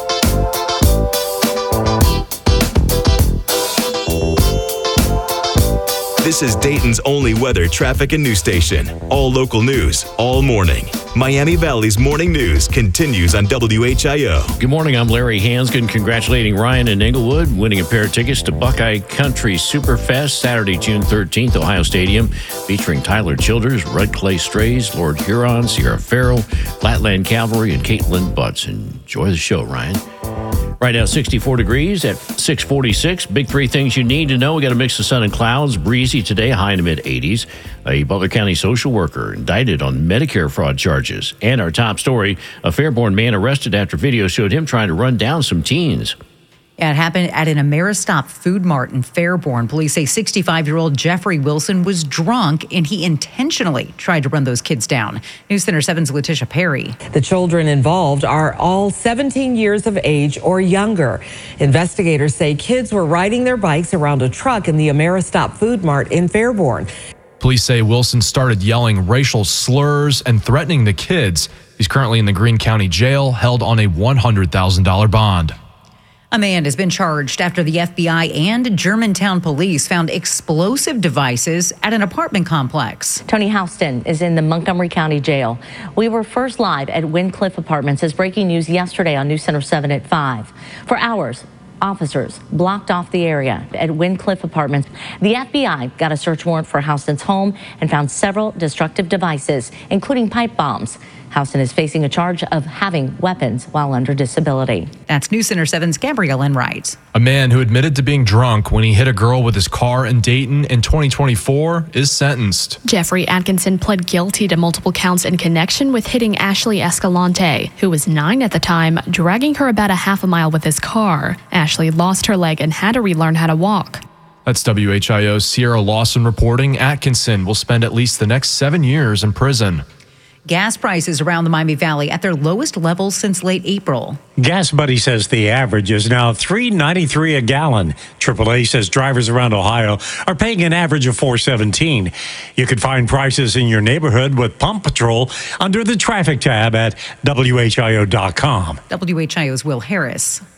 [SPEAKER 9] This is Dayton's only weather, traffic, and news station. All local news, all morning. Miami Valley's Morning News continues on WHIO.
[SPEAKER 11] Good morning, I'm Larry Hansgen, congratulating Ryan in Englewood, winning a pair of tickets to Buckeye Country Superfest, Saturday, June 13th, Ohio Stadium, featuring Tyler Childers, Red Clay Strays, Lord Huron, Sierra Farrell, Flatland Cavalry, and Caitlin Butts. Enjoy the show, Ryan. Right now, 64 degrees at 646. Big three things you need to know. We got a mix of sun and clouds. Breezy today, high in the mid-80s. A Butler County social worker indicted on Medicare fraud charges. And our top story, a Fairborn man arrested after video showed him trying to run down some teens.
[SPEAKER 21] It happened at an Ameristop Food Mart in Fairborn. Police say 65-year-old Jeffrey Wilson was drunk and he intentionally tried to run those kids down. News Center 7's Letitia Perry.
[SPEAKER 16] The children involved are all 17 years of age or younger. Investigators say kids were riding their bikes around a truck in the Ameristop Food Mart in Fairborn.
[SPEAKER 22] Police say Wilson started yelling racial slurs and threatening the kids. He's currently in the Greene County Jail, held on a $100,000 bond.
[SPEAKER 21] A man has been charged after the FBI and Germantown police found explosive devices at an apartment complex.
[SPEAKER 17] Tony Houston is in the Montgomery County Jail. We were first live at Wyncliffe Apartments as breaking news yesterday on News Center 7 at 5. For hours, officers blocked off the area at Wyncliffe Apartments. The FBI got a search warrant for Houston's home and found several destructive devices, including pipe bombs. Houston is facing a charge of having weapons while under disability.
[SPEAKER 21] That's News Center 7's Gabrielle Enright.
[SPEAKER 22] A man who admitted to being drunk when he hit a girl with his car in Dayton in 2024 is sentenced.
[SPEAKER 24] Jeffrey Atkinson pled guilty to multiple counts in connection with hitting Ashley Escalante, who was 9 at the time, dragging her about a half a mile with his car. Ashley lost her leg and had to relearn how to walk.
[SPEAKER 22] That's WHIO's Sierra Lawson reporting. Atkinson will spend at least the next 7 years in prison.
[SPEAKER 21] Gas prices around the Miami Valley at their lowest levels since late April.
[SPEAKER 5] Gas Buddy says the average is now $3.93 a gallon. AAA says drivers around Ohio are paying an average of $4.17. You can find prices in your neighborhood with Pump Patrol under the traffic tab at WHIO.com.
[SPEAKER 21] WHIO's Will Harris.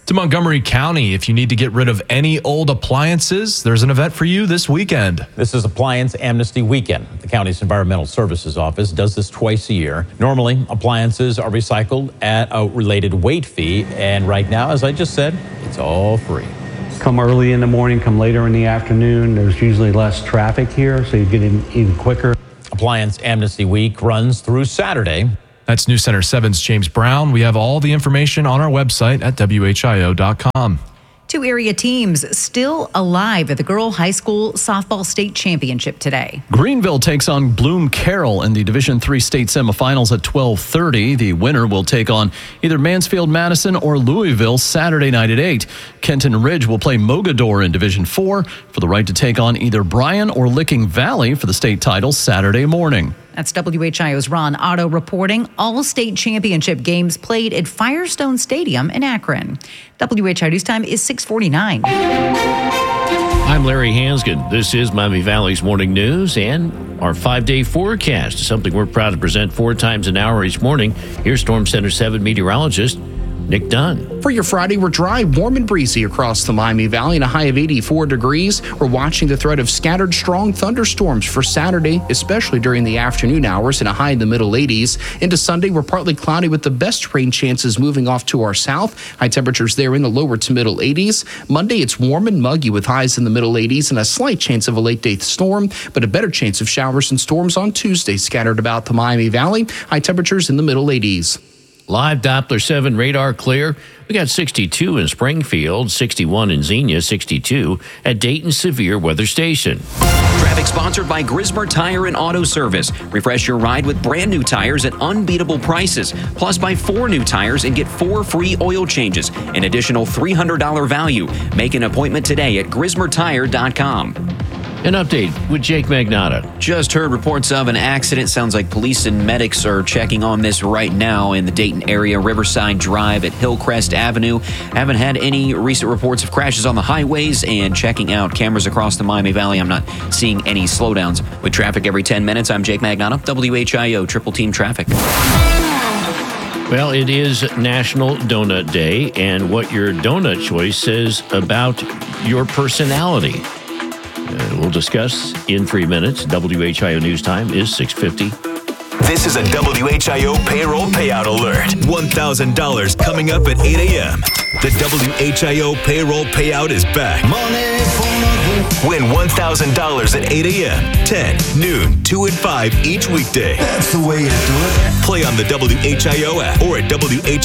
[SPEAKER 6] To Montgomery County, if you need to get rid of any old appliances, there's an event for you this weekend.
[SPEAKER 7] This is Appliance Amnesty Weekend. The county's Environmental Services Office does this twice a year. Normally, appliances are recycled at a related weight fee, and right now, as I just said, it's all free.
[SPEAKER 12] Come early in the morning, come later in the afternoon. There's usually less traffic here, so you get in even quicker.
[SPEAKER 7] Appliance Amnesty Week runs through Saturday.
[SPEAKER 6] That's News Center 7's James Brown. We have all the information on our website at WHIO.com.
[SPEAKER 21] 2 area teams still alive at the Girl High School Softball State Championship today.
[SPEAKER 1] Greenville takes on Bloom Carroll in the Division III state semifinals at 12:30. The winner will take on either Mansfield Madison or Louisville Saturday night at 8. Kenton Ridge will play Mogador in Division IV for the right to take on either Bryan or Licking Valley for the state title Saturday morning.
[SPEAKER 21] That's WHIO's Ron Otto reporting. All state championship games played at Firestone Stadium in Akron. WHIO News Time is 6:49.
[SPEAKER 11] I'm Larry Hansgen. This is Miami Valley's Morning News and our 5-day forecast, something we're proud to present 4 times an hour each morning. Here's Storm Center 7 meteorologist Nick Dunn.
[SPEAKER 13] For your Friday, we're dry, warm and breezy across the Miami Valley and a high of 84 degrees. We're watching the threat of scattered strong thunderstorms for Saturday, especially during the afternoon hours, and a high in the middle 80s. Into Sunday, we're partly cloudy with the best rain chances moving off to our south. High temperatures there in the lower to middle 80s. Monday, it's warm and muggy with highs in the middle 80s and a slight chance of a late-day storm, but a better chance of showers and storms on Tuesday scattered about the Miami Valley. High temperatures in the middle 80s.
[SPEAKER 11] Live Doppler 7 radar clear. We got 62 in Springfield, 61 in Xenia, 62 at Dayton Severe Weather Station.
[SPEAKER 14] Traffic sponsored by Grismer Tire and Auto Service. Refresh your ride with brand new tires at unbeatable prices. Plus, buy 4 new tires and get 4 free oil changes. An additional $300 value. Make an appointment today at GrismerTire.com.
[SPEAKER 11] An update with Jake Magnotta.
[SPEAKER 14] Just heard reports of an accident. Sounds like police and medics are checking on this right now in the Dayton area. Riverside Drive at Hillcrest Avenue. Haven't had any recent reports of crashes on the highways, and checking out cameras across the Miami Valley, I'm not seeing any slowdowns. With traffic every 10 minutes, I'm Jake Magnotta, WHIO Triple Team Traffic.
[SPEAKER 11] Well, it is National Donut Day, and what your donut choice says about your personality. We'll discuss in 3 minutes. WHIO News Time is 6:50.
[SPEAKER 9] This is a WHIO payroll payout alert. $1,000 coming up at 8 a.m. The WHIO payroll payout is back.
[SPEAKER 8] Money for nothing.
[SPEAKER 9] Win $1,000 at 8 a.m., 10, noon, 2 and 5 each weekday.
[SPEAKER 8] That's the way you do it.
[SPEAKER 9] Play on the WHIO app or at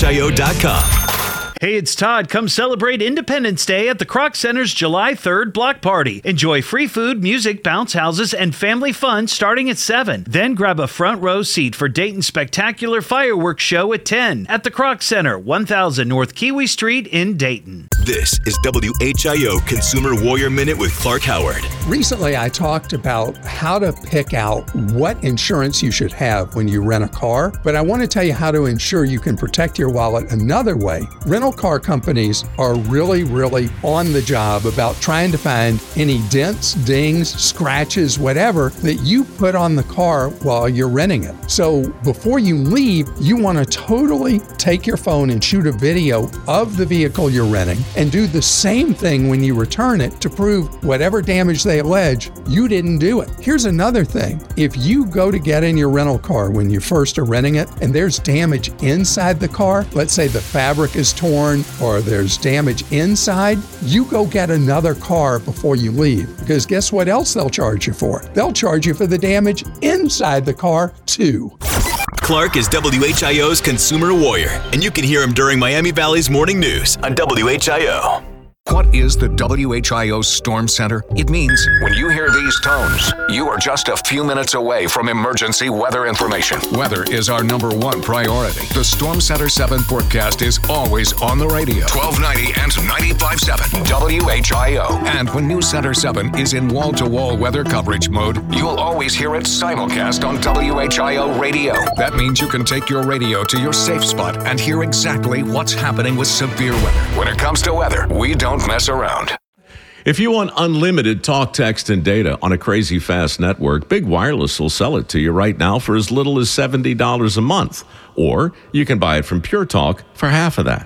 [SPEAKER 9] WHIO.com.
[SPEAKER 19] Hey, it's Todd. Come celebrate Independence Day at the Kroc Center's July 3rd block party. Enjoy free food, music, bounce houses, and family fun starting at 7. Then grab a front row seat for Dayton's spectacular fireworks show at 10 at the Kroc Center, 1000 North Kiwi Street in Dayton.
[SPEAKER 9] This is WHIO Consumer Warrior Minute with Clark Howard.
[SPEAKER 20] Recently, I talked about how to pick out what insurance you should have when you rent a car, but I want to tell you how to ensure you can protect your wallet another way. Rental car companies are really on the job about trying to find any dents, dings, scratches, whatever that you put on the car while you're renting it. So before you leave, you want to totally take your phone and shoot a video of the vehicle you're renting and do the same thing when you return it to prove whatever damage they allege, you didn't do it. Here's another thing. If you go to get in your rental car when you first are renting it and there's damage inside the car, let's say the fabric is torn or there's damage inside, you go get another car before you leave. Because guess what else they'll charge you for? They'll charge you for the damage inside the car too.
[SPEAKER 9] Clark is WHIO's Consumer Warrior, and you can hear him during Miami Valley's Morning News on WHIO.
[SPEAKER 23] What is the WHIO Storm Center? It means when you hear these tones, you are just a few minutes away from emergency weather information. Weather is our #1 priority. The Storm Center 7 forecast is always on the radio. 1290 and 95.7 WHIO. And when News Center 7 is in wall-to-wall weather coverage mode, you'll always hear it simulcast on WHIO radio. That means you can take your radio to your safe spot and hear exactly what's happening with severe weather. When it comes to weather, we don't mess around.
[SPEAKER 25] If you want unlimited talk, text, and data on a crazy fast network, Big Wireless will sell it to you right now for as little as $70 a month. Or you can buy it from Pure Talk for half of that.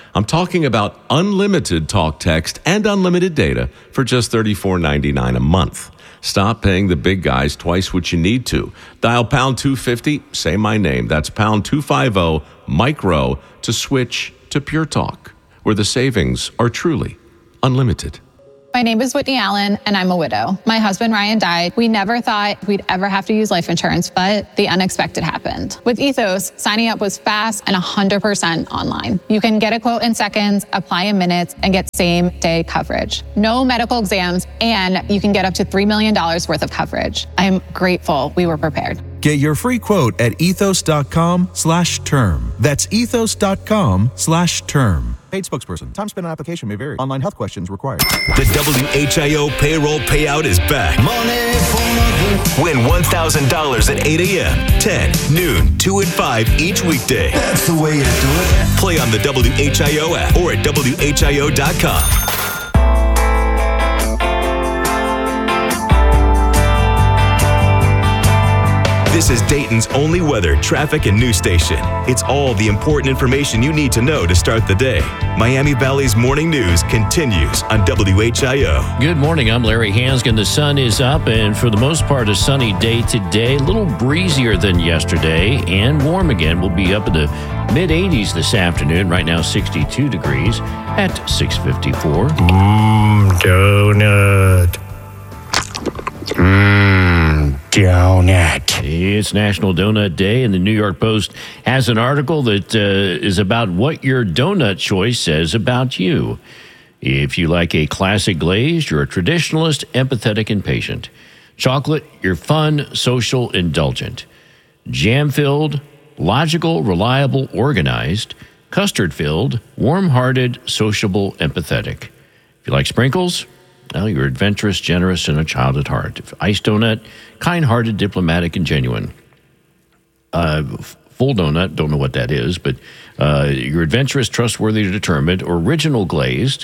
[SPEAKER 25] I'm talking about unlimited talk, text, and unlimited data for just $34.99 a month. Stop paying the big guys twice what you need to. Dial pound 250, say my name. That's pound 250 micro to switch to Pure Talk, where the savings are truly unlimited.
[SPEAKER 2] My name is Whitney Allen, and I'm a widow. My husband, Ryan, died. We never thought we'd ever have to use life insurance, but the unexpected happened. With Ethos, signing up was fast and 100% online. You can get a quote in seconds, apply in minutes, and get same-day coverage. No medical exams, and you can get up to $3 million worth of coverage. I'm grateful we were prepared.
[SPEAKER 3] Get your free quote at ethos.com/term. That's ethos.com/term.
[SPEAKER 10] Paid spokesperson. Time spent on application may vary. Online health questions required.
[SPEAKER 9] The WHIO payroll payout is back.
[SPEAKER 8] Money for nothing.
[SPEAKER 9] Win $1,000 at 8 a.m., 10, noon, 2 and 5 each weekday.
[SPEAKER 8] That's the way you do it.
[SPEAKER 9] Play on the WHIO app or at WHIO.com. This is Dayton's only weather, traffic, and news station. It's all the important information you need to know to start the day. Miami Valley's morning news continues on WHIO.
[SPEAKER 11] Good morning. I'm Larry Hanskin. The sun is up, and for the most part, a sunny day today. A little breezier than yesterday, and warm again. We'll be up in the mid-80s this afternoon. Right now, 62 degrees at 6:54.
[SPEAKER 15] Donut. Donut.
[SPEAKER 11] It's National Donut Day, and the New York Post has an article that is about what your donut choice says about you. If you like a classic glazed, you're a traditionalist, empathetic, and patient. Chocolate, you're fun, social, indulgent. Jam-filled, logical, reliable, organized. Custard-filled, warm-hearted, sociable, empathetic. If you like sprinkles, well, you're adventurous, generous, and a child at heart. Iced donut, kind-hearted, diplomatic, and genuine. Full donut, don't know what that is, but you're adventurous, trustworthy, determined. Original glazed,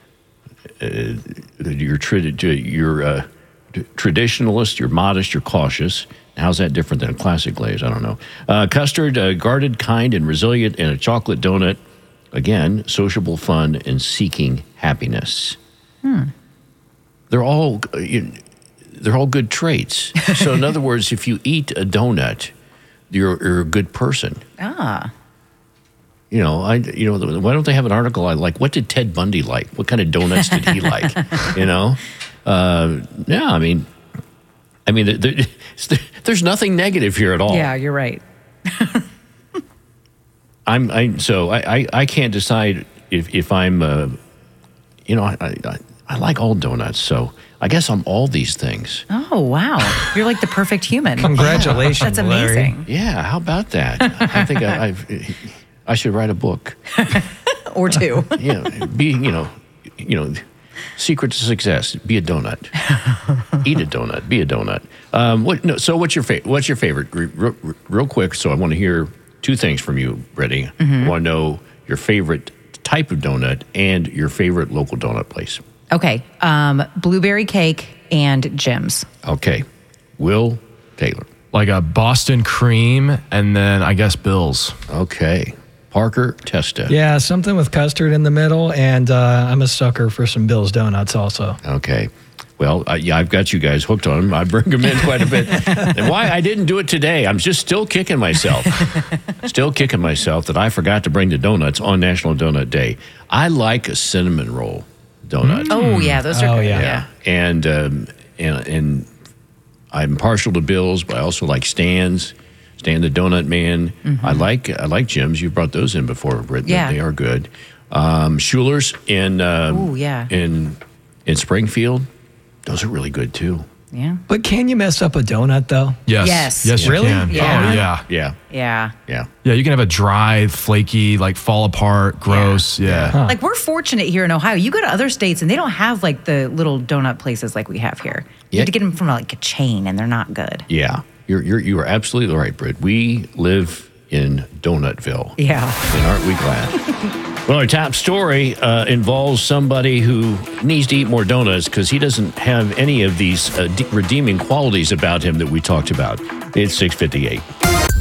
[SPEAKER 11] you're traditionalist, you're modest, you're cautious. How's that different than a classic glaze? I don't know. Custard, guarded, kind, and resilient. And a chocolate donut, again, sociable, fun, and seeking happiness. They're all good traits. So in other words, if you eat a donut, you're a good person.
[SPEAKER 21] Ah.
[SPEAKER 11] Why don't they have an article I like? What did Ted Bundy like? What kind of donuts did he like? There's nothing negative here at all.
[SPEAKER 21] Yeah, you're right.
[SPEAKER 11] I can't decide if I'm I like all donuts, so I guess I'm all these things.
[SPEAKER 21] Oh, wow. You're like the perfect human.
[SPEAKER 18] Congratulations,
[SPEAKER 21] That's amazing.
[SPEAKER 18] Larry.
[SPEAKER 11] Yeah, how about that? I think I should write a book.
[SPEAKER 21] Or two.
[SPEAKER 11] Secret to success, be a donut. Eat a donut, be a donut. So what's your favorite? Real quick, so I want to hear two things from you, Brittany. I want to know your favorite type of donut and your favorite local donut place.
[SPEAKER 21] Okay. Blueberry cake and Jim's.
[SPEAKER 11] Okay. Will Taylor.
[SPEAKER 6] Like a Boston cream and then I guess Bill's.
[SPEAKER 11] Okay. Parker Testa.
[SPEAKER 18] Yeah, something with custard in the middle, and I'm a sucker for some Bill's Donuts also.
[SPEAKER 11] Okay. Well, I've got you guys hooked on them. I bring them in quite a bit. And why I didn't do it today, I'm just still kicking myself. That I forgot to bring the donuts on National Donut Day. I like a cinnamon roll donut.
[SPEAKER 21] Oh, yeah, those are good.
[SPEAKER 11] Yeah. And I'm partial to Bill's, but I also like Stan's. Stan the Donut Man. I like Jim's. You've brought those in before, Britt.
[SPEAKER 21] Yeah.
[SPEAKER 11] They are good. Schuler's in Springfield. Those are really good too.
[SPEAKER 21] Yeah.
[SPEAKER 18] But can you mess up a donut though?
[SPEAKER 6] Yes. Yes, you
[SPEAKER 18] really?
[SPEAKER 6] can.
[SPEAKER 21] Yeah.
[SPEAKER 6] Oh, yeah.
[SPEAKER 11] Yeah.
[SPEAKER 21] Yeah.
[SPEAKER 11] Yeah.
[SPEAKER 6] Yeah, you can have a dry, flaky, like fall apart, gross. Yeah.
[SPEAKER 18] Huh.
[SPEAKER 21] Like we're fortunate here in Ohio. You go to other states and they don't have like the little donut places like we have here. You have to get them from like a chain and they're not good.
[SPEAKER 11] Yeah. You are absolutely right, Britt. We live in Donutville.
[SPEAKER 21] Yeah.
[SPEAKER 11] And aren't we glad? Well, our top story involves somebody who needs to eat more donuts because he doesn't have any of these redeeming qualities about him that we talked about. It's 6:58.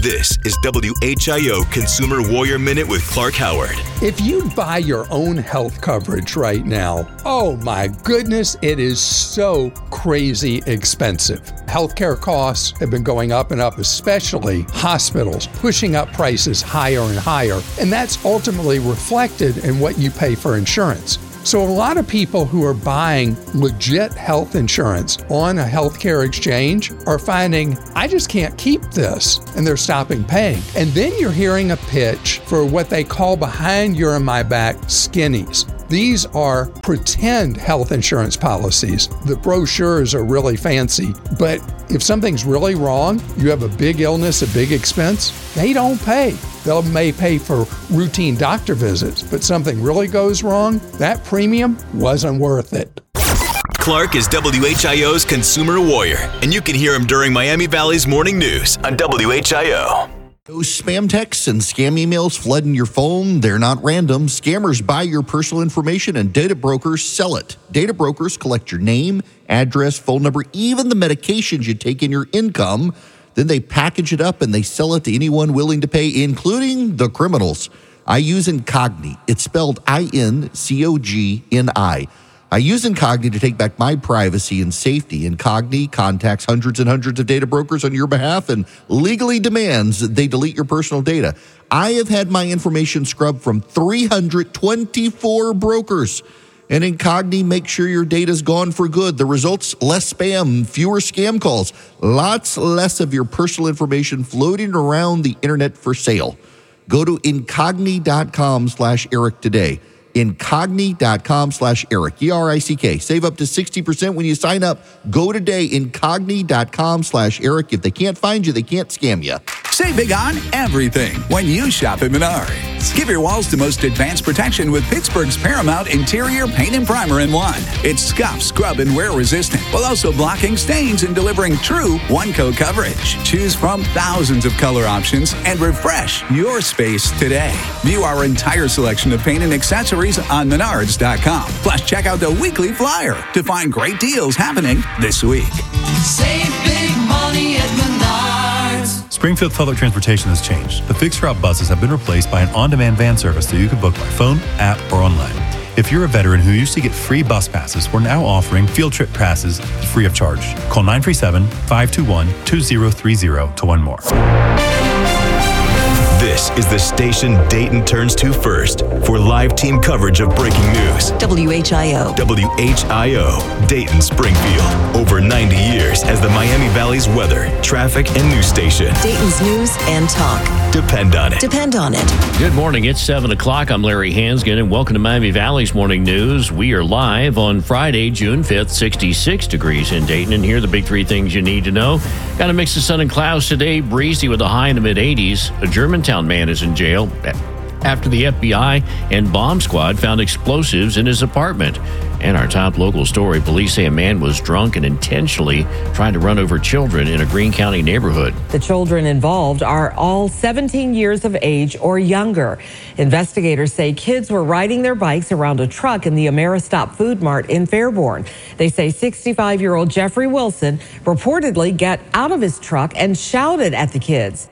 [SPEAKER 9] This is WHIO Consumer Warrior Minute with Clark Howard.
[SPEAKER 20] If you buy your own health coverage right now, oh my goodness, it is so crazy expensive. Healthcare costs have been going up and up, especially hospitals, pushing up prices higher and higher. And that's ultimately reflected in what you pay for insurance. So a lot of people who are buying legit health insurance on a healthcare exchange are finding, I just can't keep this, and they're stopping paying. And then you're hearing a pitch for what they call behind your and my back skinnies. These are pretend health insurance policies. The brochures are really fancy, but if something's really wrong, you have a big illness, a big expense, they don't pay. They may pay for routine doctor visits, but something really goes wrong, that premium wasn't worth it.
[SPEAKER 9] Clark is WHIO's Consumer Warrior, and you can hear him during Miami Valley's Morning News on WHIO.
[SPEAKER 3] Those spam texts and scam emails flooding your phone, they're not random. Scammers buy your personal information and data brokers sell it. Data brokers collect your name, address, phone number, even the medications you take in your income. Then they package it up and they sell it to anyone willing to pay, including the criminals. I use Incogni. It's spelled I-N-C-O-G-N-I. I use Incogni to take back my privacy and safety. Incogni contacts hundreds and hundreds of data brokers on your behalf and legally demands that they delete your personal data. I have had my information scrubbed from 324 brokers. And Incogni makes sure your data's gone for good. The results, less spam, fewer scam calls, lots less of your personal information floating around the internet for sale. Go to Incogni.com/Eric today. Incogni.com/Eric, E-R-I-C-K. Save up to 60% when you sign up. Go today, Incogni.com/Eric. If they can't find you, they can't scam you.
[SPEAKER 4] Save big on everything when you shop at Menards. Give your walls the most advanced protection with Pittsburgh's Paramount Interior Paint and Primer in one. It's scuff, scrub, and wear resistant, while also blocking stains and delivering true one-coat coverage. Choose from thousands of color options and refresh your space today. View our entire selection of paint and accessories on Menards.com. Plus, check out the weekly flyer to find great deals happening this week.
[SPEAKER 8] Save big money at Menards.
[SPEAKER 16] Springfield Public Transportation has changed. The fixed route buses have been replaced by an on-demand van service that you can book by phone, app, or online. If you're a veteran who used to get free bus passes, we're now offering field trip passes free of charge. Call 937-521-2030 to learn more.
[SPEAKER 9] This is the station Dayton turns to first for live team coverage of breaking news.
[SPEAKER 17] WHIO.
[SPEAKER 9] WHIO, Dayton, Springfield. Over 90 years as the Miami Valley's weather, traffic, and news station.
[SPEAKER 17] Dayton's news and talk.
[SPEAKER 9] Depend on it.
[SPEAKER 17] Depend on it.
[SPEAKER 11] Good morning. It's 7 o'clock. I'm Larry Hansgen, and welcome to Miami Valley's Morning News. We are live on Friday, June 5th, 66 degrees in Dayton. And here are the big three things you need to know. Got a mix of sun and clouds today, breezy with a high in the mid-80s. A Germantown man is in jail after the FBI and bomb squad found explosives in his apartment. And our top local story, police say a man was drunk and intentionally tried to run over children in a Greene County neighborhood.
[SPEAKER 24] The children involved are all 17 years of age or younger. Investigators say kids were riding their bikes around a truck in the Ameristop Food Mart in Fairborn. They say 65-year-old Jeffrey Wilson reportedly got out of his truck and shouted at the kids.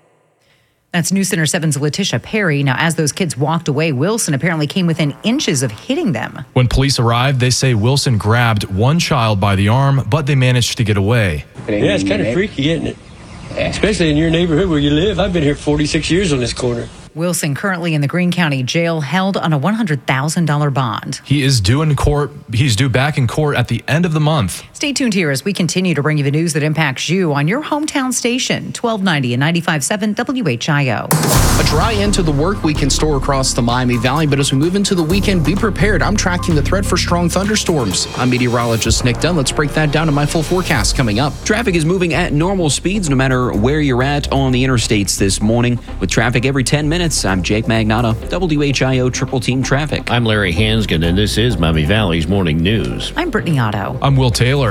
[SPEAKER 21] That's News Center 7's Letitia Perry. Now, as those kids walked away, Wilson apparently came within inches of hitting them.
[SPEAKER 6] When police arrived, they say Wilson grabbed one child by the arm, but they managed to get away.
[SPEAKER 26] Yeah, it's kind of freaky, isn't it? Especially in your neighborhood where you live. I've been here 46 years on this corner.
[SPEAKER 21] Wilson currently in the Greene County jail, held on a $100,000 bond.
[SPEAKER 6] He is due in court. He's due back in court at the end of the month.
[SPEAKER 21] Stay tuned here as we continue to bring you the news that impacts you on your hometown station, 1290 and 95.7 WHIO.
[SPEAKER 13] A dry end to the work week in store across the Miami Valley, but as we move into the weekend, be prepared. I'm tracking the threat for strong thunderstorms. I'm meteorologist Nick Dunn. Let's break that down in my full forecast coming up.
[SPEAKER 14] Traffic is moving at normal speeds no matter where you're at on the interstates this morning. With traffic every 10 minutes, I'm Jake Magnotta, WHIO Triple Team Traffic.
[SPEAKER 11] I'm Larry Hansgen, and this is Miami Valley's Morning News.
[SPEAKER 21] I'm Brittany Otto.
[SPEAKER 6] I'm Will Taylor.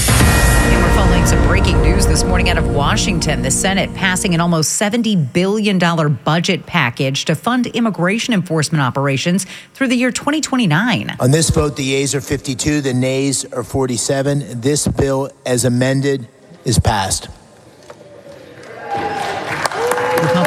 [SPEAKER 21] And we're following some breaking news this morning out of Washington. The Senate passing an almost $70 billion budget package to fund immigration enforcement operations through the year 2029.
[SPEAKER 27] On this vote, the yeas are 52, the nays are 47. This bill, as amended, is passed.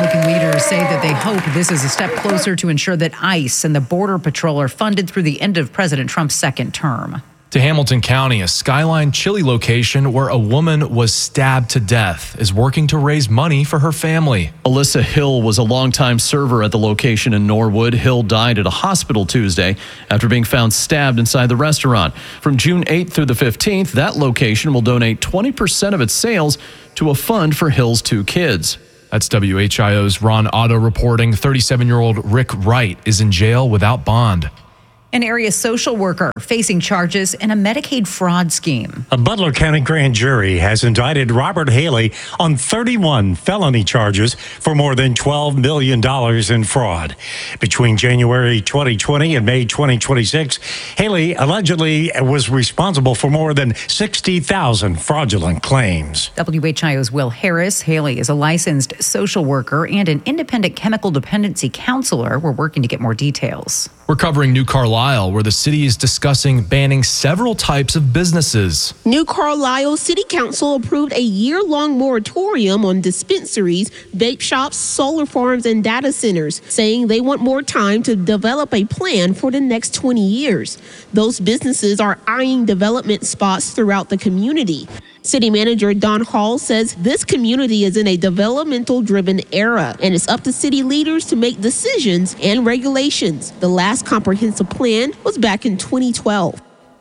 [SPEAKER 21] Republican leaders say that they hope this is a step closer to ensure that ICE and the Border Patrol are funded through the end of President Trump's second term.
[SPEAKER 6] To Hamilton County, a Skyline Chili location where a woman was stabbed to death is working to raise money for her family.
[SPEAKER 1] Alyssa Hill was a longtime server at the location in Norwood. Hill died at a hospital Tuesday after being found stabbed inside the restaurant. From June 8th through the 15th, that location will donate 20% of its sales to a fund for Hill's 2 kids.
[SPEAKER 6] That's WHIO's Ron Otto reporting. 37-year-old Rick Wright is in jail without bond.
[SPEAKER 21] An area social worker facing charges in a Medicaid fraud scheme.
[SPEAKER 15] A Butler County grand jury has indicted Robert Haley on 31 felony charges for more than $12 million in fraud. Between January 2020 and May 2026, Haley allegedly was responsible for more than 60,000 fraudulent claims.
[SPEAKER 21] WHIO's Will Harris. Haley is a licensed social worker and an independent chemical dependency counselor. We're working to get more details.
[SPEAKER 6] We're covering New Carlisle, where the city is discussing banning several types of businesses.
[SPEAKER 5] New Carlisle City Council approved a year-long moratorium on dispensaries, vape shops, solar farms, and data centers, saying they want more time to develop a plan for the next 20 years. Those businesses are eyeing development spots throughout the community. City Manager Don Hall says this community is in a developmental-driven era, and it's up to city leaders to make decisions and regulations. The last comprehensive plan was back in 2012.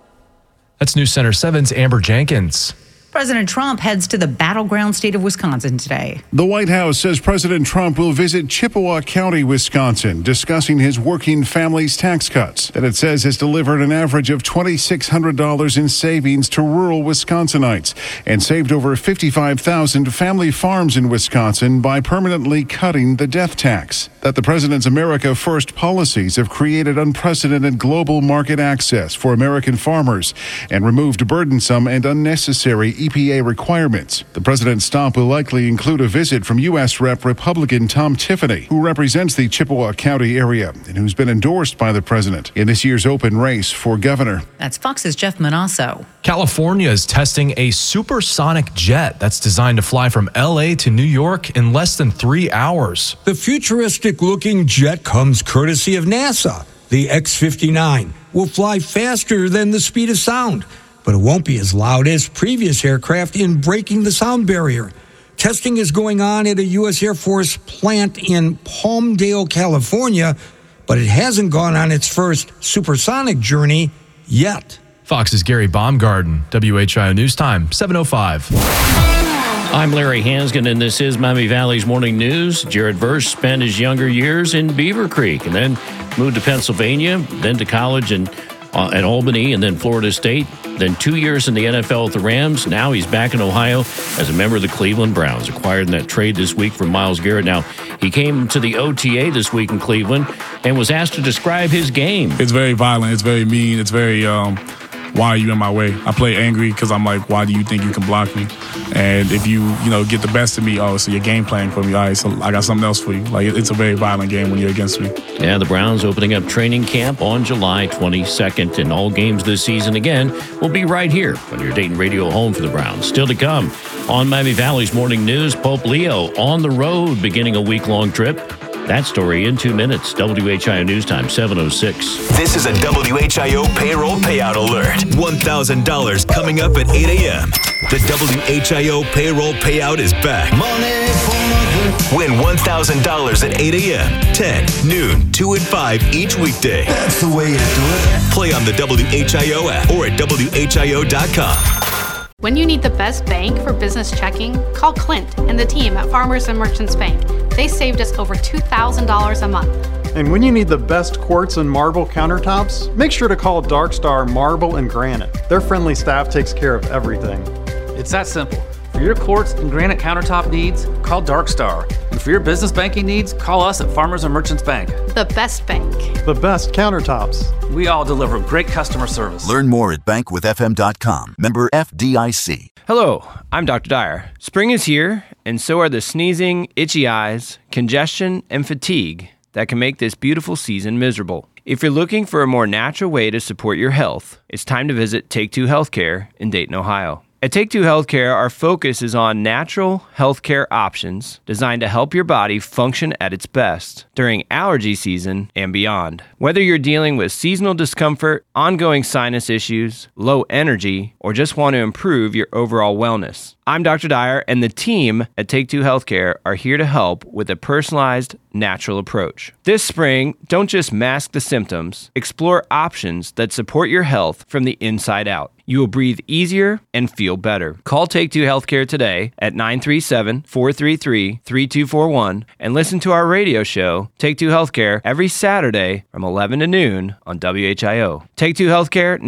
[SPEAKER 6] That's News Center 7's Amber Jenkins.
[SPEAKER 21] President Trump heads to the battleground state of Wisconsin today.
[SPEAKER 7] The White House says President Trump will visit Chippewa County, Wisconsin, discussing his working family's tax cuts that it says has delivered an average of $2,600 in savings to rural Wisconsinites and saved over 55,000 family farms in Wisconsin by permanently cutting the death tax. That the president's America First policies have created unprecedented global market access for American farmers and removed burdensome and unnecessary EPA requirements. The president's stop will likely include a visit from U.S. Rep. Republican Tom Tiffany, who represents the Chippewa County area and who's been endorsed by the president in this year's open race for governor.
[SPEAKER 21] That's Fox's Jeff Manasso.
[SPEAKER 6] California is testing a supersonic jet that's designed to fly from L.A. to New York in less than 3 hours.
[SPEAKER 12] The futuristic-looking jet comes courtesy of NASA. The X-59 will fly faster than the speed of sound, but it won't be as loud as previous aircraft in breaking the sound barrier. Testing is going on at a U.S. Air Force plant in Palmdale, California, but it hasn't gone on its first supersonic journey yet.
[SPEAKER 6] Fox's Gary Baumgarten, WHIO News Time, 7:05.
[SPEAKER 11] I'm Larry Hansgen, and this is Miami Valley's Morning News. Jared Verse spent his younger years in Beaver Creek and then moved to Pennsylvania, then to college at Albany, and then Florida State, then 2 years in the NFL with the Rams. Now he's back in Ohio as a member of the Cleveland Browns, acquired in that trade this week from Myles Garrett. Now, he came to the OTA this week in Cleveland and was asked to describe his game.
[SPEAKER 19] It's very violent. It's very mean. It's very, why are you in my way? I play angry because I'm like, why do you think you can block me? And if you get the best of me, oh, so you're game playing for me. All right, so I got something else for you. Like, it's a very violent game when you're against me.
[SPEAKER 11] Yeah, the Browns opening up training camp on July 22nd, and all games this season again will be right here on your Dayton radio home for the Browns. Still to come on Miami Valley's Morning News, Pope Leo on the road beginning a week-long trip. That story in 2 minutes. WHIO News Time, 7:06.
[SPEAKER 9] This is a WHIO payroll payout alert. $1,000 coming up at 8 a.m. The WHIO payroll payout is back.
[SPEAKER 8] Money for
[SPEAKER 9] Win $1,000 at 8 a.m., 10, noon, 2 and 5 each weekday.
[SPEAKER 8] That's the way you do it.
[SPEAKER 9] Play on the WHIO app or at WHIO.com.
[SPEAKER 22] When you need the best bank for business checking, call Clint and the team at Farmers and Merchants Bank. They saved us over $2,000 a month.
[SPEAKER 23] And when you need the best quartz and marble countertops, make sure to call Dark Star Marble and Granite. Their friendly staff takes care of everything.
[SPEAKER 28] It's that simple. For your quartz and granite countertop needs, call Dark Star. And for your business banking needs, call us at Farmers and Merchants Bank.
[SPEAKER 22] The best bank.
[SPEAKER 23] The best countertops.
[SPEAKER 28] We all deliver great customer service.
[SPEAKER 29] Learn more at bankwithfm.com. Member FDIC.
[SPEAKER 30] Hello, I'm Dr. Dyer. Spring is here, and so are the sneezing, itchy eyes, congestion, and fatigue that can make this beautiful season miserable. If you're looking for a more natural way to support your health, it's time to visit Take Two Healthcare in Dayton, Ohio. At Take Two Healthcare, our focus is on natural healthcare options designed to help your body function at its best during allergy season and beyond. Whether you're dealing with seasonal discomfort, ongoing sinus issues, low energy, or just want to improve your overall wellness, I'm Dr. Dyer, and the team at Take Two Healthcare are here to help with a personalized, natural approach. This spring, don't just mask the symptoms, explore options that support your health from the inside out. You will breathe easier and feel better. Call Take Two Healthcare today at 937-433-3241 and listen to our radio show, Take Two Healthcare, every Saturday from 11 to noon on WHIO. Take Two Healthcare